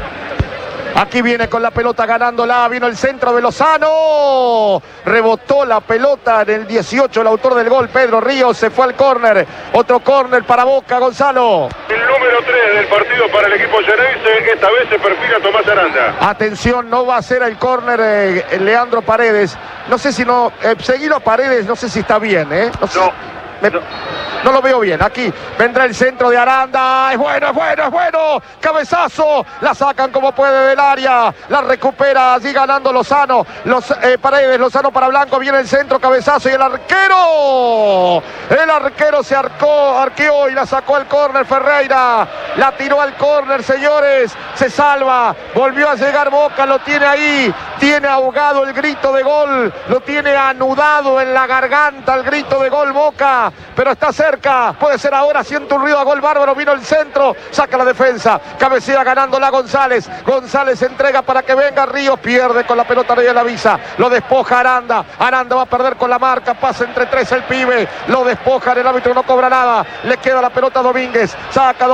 Aquí viene con la pelota ganándola, vino el centro de Lozano, rebotó la pelota en el dieciocho, el autor del gol, Pedro Ríos, se fue al córner, otro córner para Boca, Gonzalo. El número tres del partido para el equipo Geneise, esta vez se perfila Tomás Aranda. Atención, no va a ser el córner eh, Leandro Paredes, no sé si no, eh, seguir a Paredes, no sé si está bien, ¿eh? No, sé. No. Me, no lo veo bien. Aquí vendrá el centro de Aranda. Es bueno, es bueno, es bueno. Cabezazo. La sacan como puede del área. La recupera allí ganando Lozano. Los, eh, Paredes, Lozano para Blanco. Viene el centro, cabezazo. Y el arquero. El arquero se arcó, arqueó y la sacó al córner Ferreira. La tiró al córner, señores. Se salva. Volvió a llegar Boca. Lo tiene ahí. Tiene ahogado el grito de gol. Lo tiene anudado en la garganta el grito de gol Boca. Pero está cerca, puede ser ahora, siente un ruido a gol bárbaro, vino el centro, saca la defensa, cabecea ganándola González, González entrega para que venga Ríos, pierde con la pelota de la visa, lo despoja Aranda, Aranda va a perder con la marca, pasa entre tres el pibe, lo despoja, el árbitro no cobra nada, le queda la pelota a Domínguez, saca Domínguez,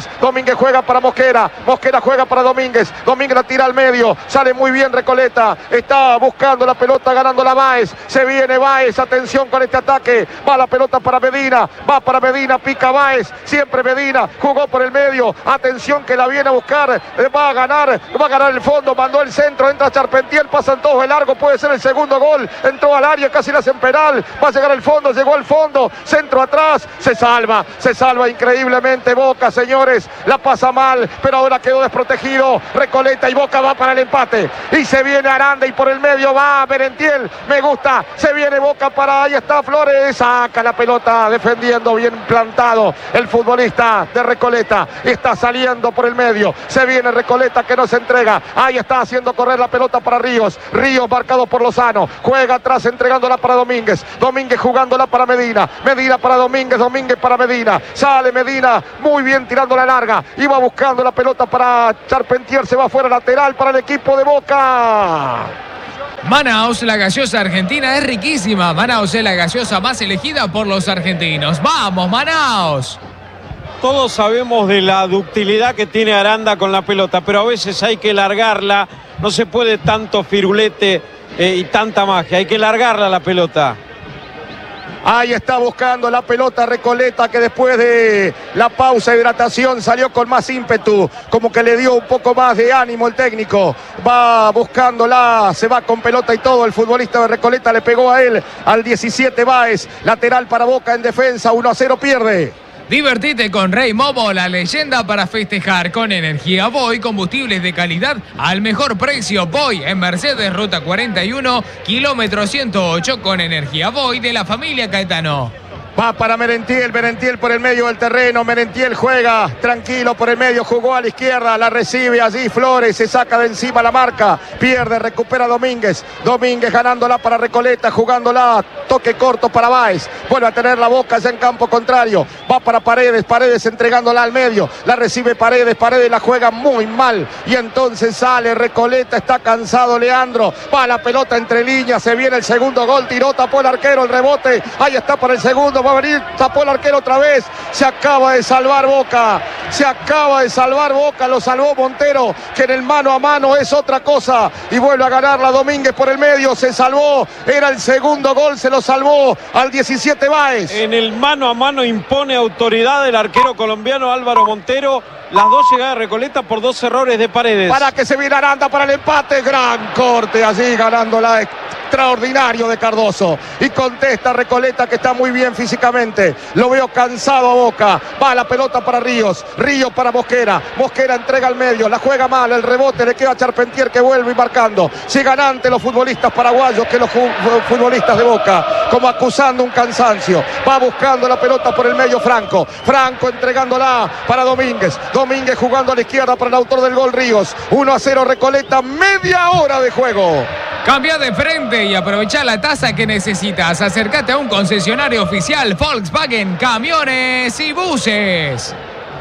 Domínguez. Domínguez juega para Mosquera. Mosquera juega para Domínguez. Domínguez la tira al medio. Sale muy bien Recoleta. Está buscando la pelota, ganando la Báez. Se viene Báez. Atención con este ataque. Va la pelota para Medina. Va para Medina. Pica Báez. Siempre Medina. Jugó por el medio. Atención que la viene a buscar. Va a ganar. Va a ganar el fondo. Mandó el centro. Entra Charpentier. Pasan todos de largo. Puede ser el segundo gol. Entró al área. Casi la hacen penal. Va a llegar al fondo. Llegó al fondo. Centro atrás. Se salva. Se salva increíblemente Boca, señores. La pasa mal. Pero ahora quedó desprotegido. Recoleta y Boca va para el empate. Y se viene Aranda. Y por el medio va Merentiel. Me gusta. Se viene Boca para. Ahí está Flores. Saca la pelota. Defendiendo bien plantado. El futbolista de Recoleta. Está saliendo por el medio. Se viene Recoleta que no se entrega. Ahí está haciendo correr la pelota para Ríos. Ríos marcado por Lozano. Juega atrás entregándola para Domínguez. Domínguez jugándola para Medina. Medina para Domínguez. Domínguez para Medina. Sale Medina. Muy bien tirando la larga. Iba buscando la pelota para Charpentier. Se va fuera lateral para el equipo de Boca. Manaos, la gaseosa argentina es riquísima. Manaos es la gaseosa más elegida por los argentinos. ¡Vamos, Manaos! Todos sabemos de la ductilidad que tiene Aranda con la pelota, pero a veces hay que largarla. No se puede tanto firulete eh, y tanta magia. Hay que largarla la pelota. Ahí está buscando la pelota Recoleta, que después de la pausa de hidratación salió con más ímpetu, como que le dio un poco más de ánimo el técnico. Va buscándola, se va con pelota y todo. El futbolista de Recoleta le pegó a él, al diecisiete Báez. Lateral para Boca en defensa, uno a cero pierde. Divertite con Rey Momo, la leyenda para festejar. Con energía Voy, combustibles de calidad al mejor precio. Voy en Mercedes, ruta cuarenta y uno, kilómetro ciento ocho, con energía Voy de la familia Caetano. Va para Merentiel, Merentiel por el medio del terreno. Merentiel juega tranquilo por el medio, jugó a la izquierda, la recibe allí Flores, se saca de encima la marca, pierde, recupera Domínguez. Domínguez ganándola para Recoleta, jugándola, toque corto para Báez. Vuelve a tener la Boca ya en campo contrario. Va para Paredes, Paredes entregándola al medio. La recibe Paredes, Paredes la juega muy mal. Y entonces sale Recoleta, está cansado Leandro. Va la pelota entre líneas, se viene el segundo gol, tiró, tapó el arquero, el rebote. Ahí está para el segundo. Va a venir, tapó el arquero otra vez. Se acaba de salvar Boca. Se acaba de salvar Boca. Lo salvó Montero, que en el mano a mano es otra cosa. Y vuelve a ganarla Domínguez por el medio. Se salvó. Era el segundo gol. Se lo salvó al diecisiete Báez. En el mano a mano impone autoridad el arquero colombiano Álvaro Montero. Las dos llegadas de Recoleta por dos errores de Paredes. Para que se viene Aranda para el empate. Gran corte allí ganándola. Extraordinario de Cardoso. Y contesta Recoleta, que está muy bien físicamente. Lo veo cansado a Boca. Va la pelota para Ríos. Ríos para Mosquera. Mosquera entrega al medio. La juega mal. El rebote le queda a Charpentier, que vuelve y marcando. Sigan ante los futbolistas paraguayos que los futbolistas de Boca. Como acusando un cansancio. Va buscando la pelota por el medio Franco. Franco entregándola para Domínguez. Domínguez jugando a la izquierda para el autor del gol Ríos. uno a cero Recoleta. Media hora de juego. Cambia de frente y aprovecha la tasa que necesitas. Acércate a un concesionario oficial Volkswagen, camiones y buses.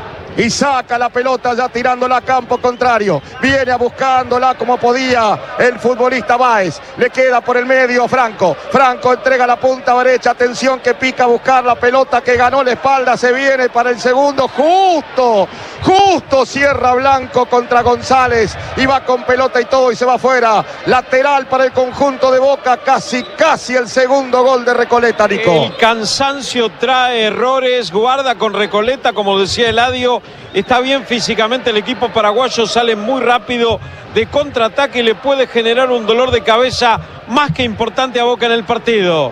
Y saca la pelota ya tirándola a campo contrario. Viene a buscándola como podía el futbolista Báez. Le queda por el medio Franco. Franco entrega la punta derecha. Atención que pica a buscar la pelota, que ganó la espalda. Se viene para el segundo. Justo, justo cierra Blanco contra González. Y va con pelota y todo y se va afuera. Lateral para el conjunto de Boca. Casi, casi el segundo gol de Recoleta, Nico. El cansancio trae errores. Guarda con Recoleta, como decía Eladio. Está bien físicamente el equipo paraguayo, sale muy rápido de contraataque y le puede generar un dolor de cabeza más que importante a Boca en el partido.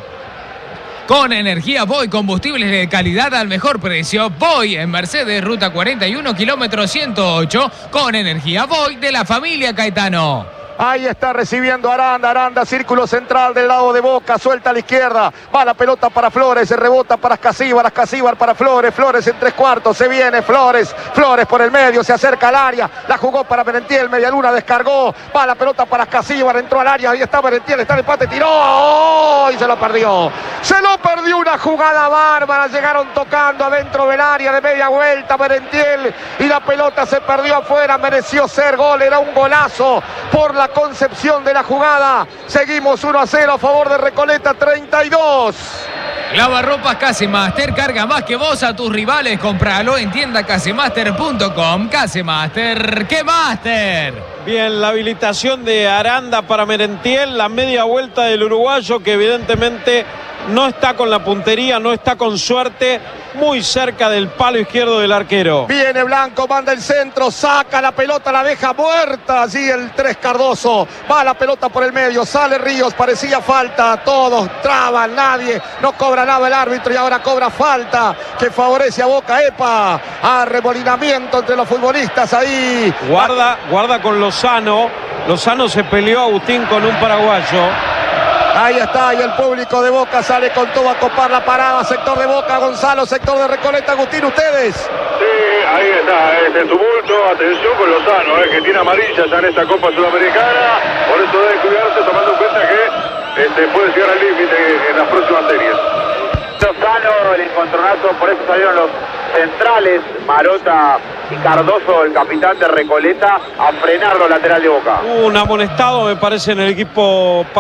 Con energía Voy, combustibles de calidad al mejor precio. Voy en Mercedes, ruta cuarenta y uno, kilómetro ciento ocho. Con energía Voy de la familia Caetano. Ahí está recibiendo Aranda, Aranda, círculo central del lado de Boca, suelta a la izquierda, va la pelota para Flores, se rebota para Ascasíbar, Ascasíbar para Flores, Flores en tres cuartos, se viene Flores, Flores por el medio, se acerca al área, la jugó para Merentiel, Medialuna descargó, va la pelota para Ascasíbar, entró al área, ahí está Merentiel, está el empate, tiró, ¡oh! Y se lo perdió, se lo perdió, una jugada bárbara, llegaron tocando adentro del área de media vuelta Merentiel y la pelota se perdió afuera, mereció ser gol, era un golazo por la concepción de la jugada. Seguimos uno a cero a favor de Recoleta, treinta y dos. Lavarropas Casemaster, carga más que vos a tus rivales. Compralo en tienda casemaster punto com. Casemaster, ¡qué máster! Bien, la habilitación de Aranda para Merentiel, la media vuelta del uruguayo que evidentemente no está con la puntería, no está con suerte, muy cerca del palo izquierdo del arquero. Viene Blanco, manda el centro, saca la pelota, la deja muerta. Allí el tres Cardoso, va la pelota por el medio, sale Ríos, parecía falta, todos traban, nadie, no cobra nada el árbitro y ahora cobra falta que favorece a Boca. Epa, arremolinamiento entre los futbolistas ahí. Guarda, guarda con Lozano, Lozano se peleó Agustín con un paraguayo. Ahí está, y el público de Boca sale con todo a copar la parada. Sector de Boca, Gonzalo, sector de Recoleta. Agustín, ¿ustedes? Sí, ahí está, este tumulto. Atención con Lozano, eh, que tiene amarilla ya en esta Copa Sudamericana. Por eso debe cuidarse, tomando en cuenta que este, puede llegar al límite en las próximas series. Lozano, el encontronazo, por eso salieron los centrales, Marota y Cardoso, el capitán de Recoleta, a frenar los laterales de Boca. Un amonestado, me parece, en el equipo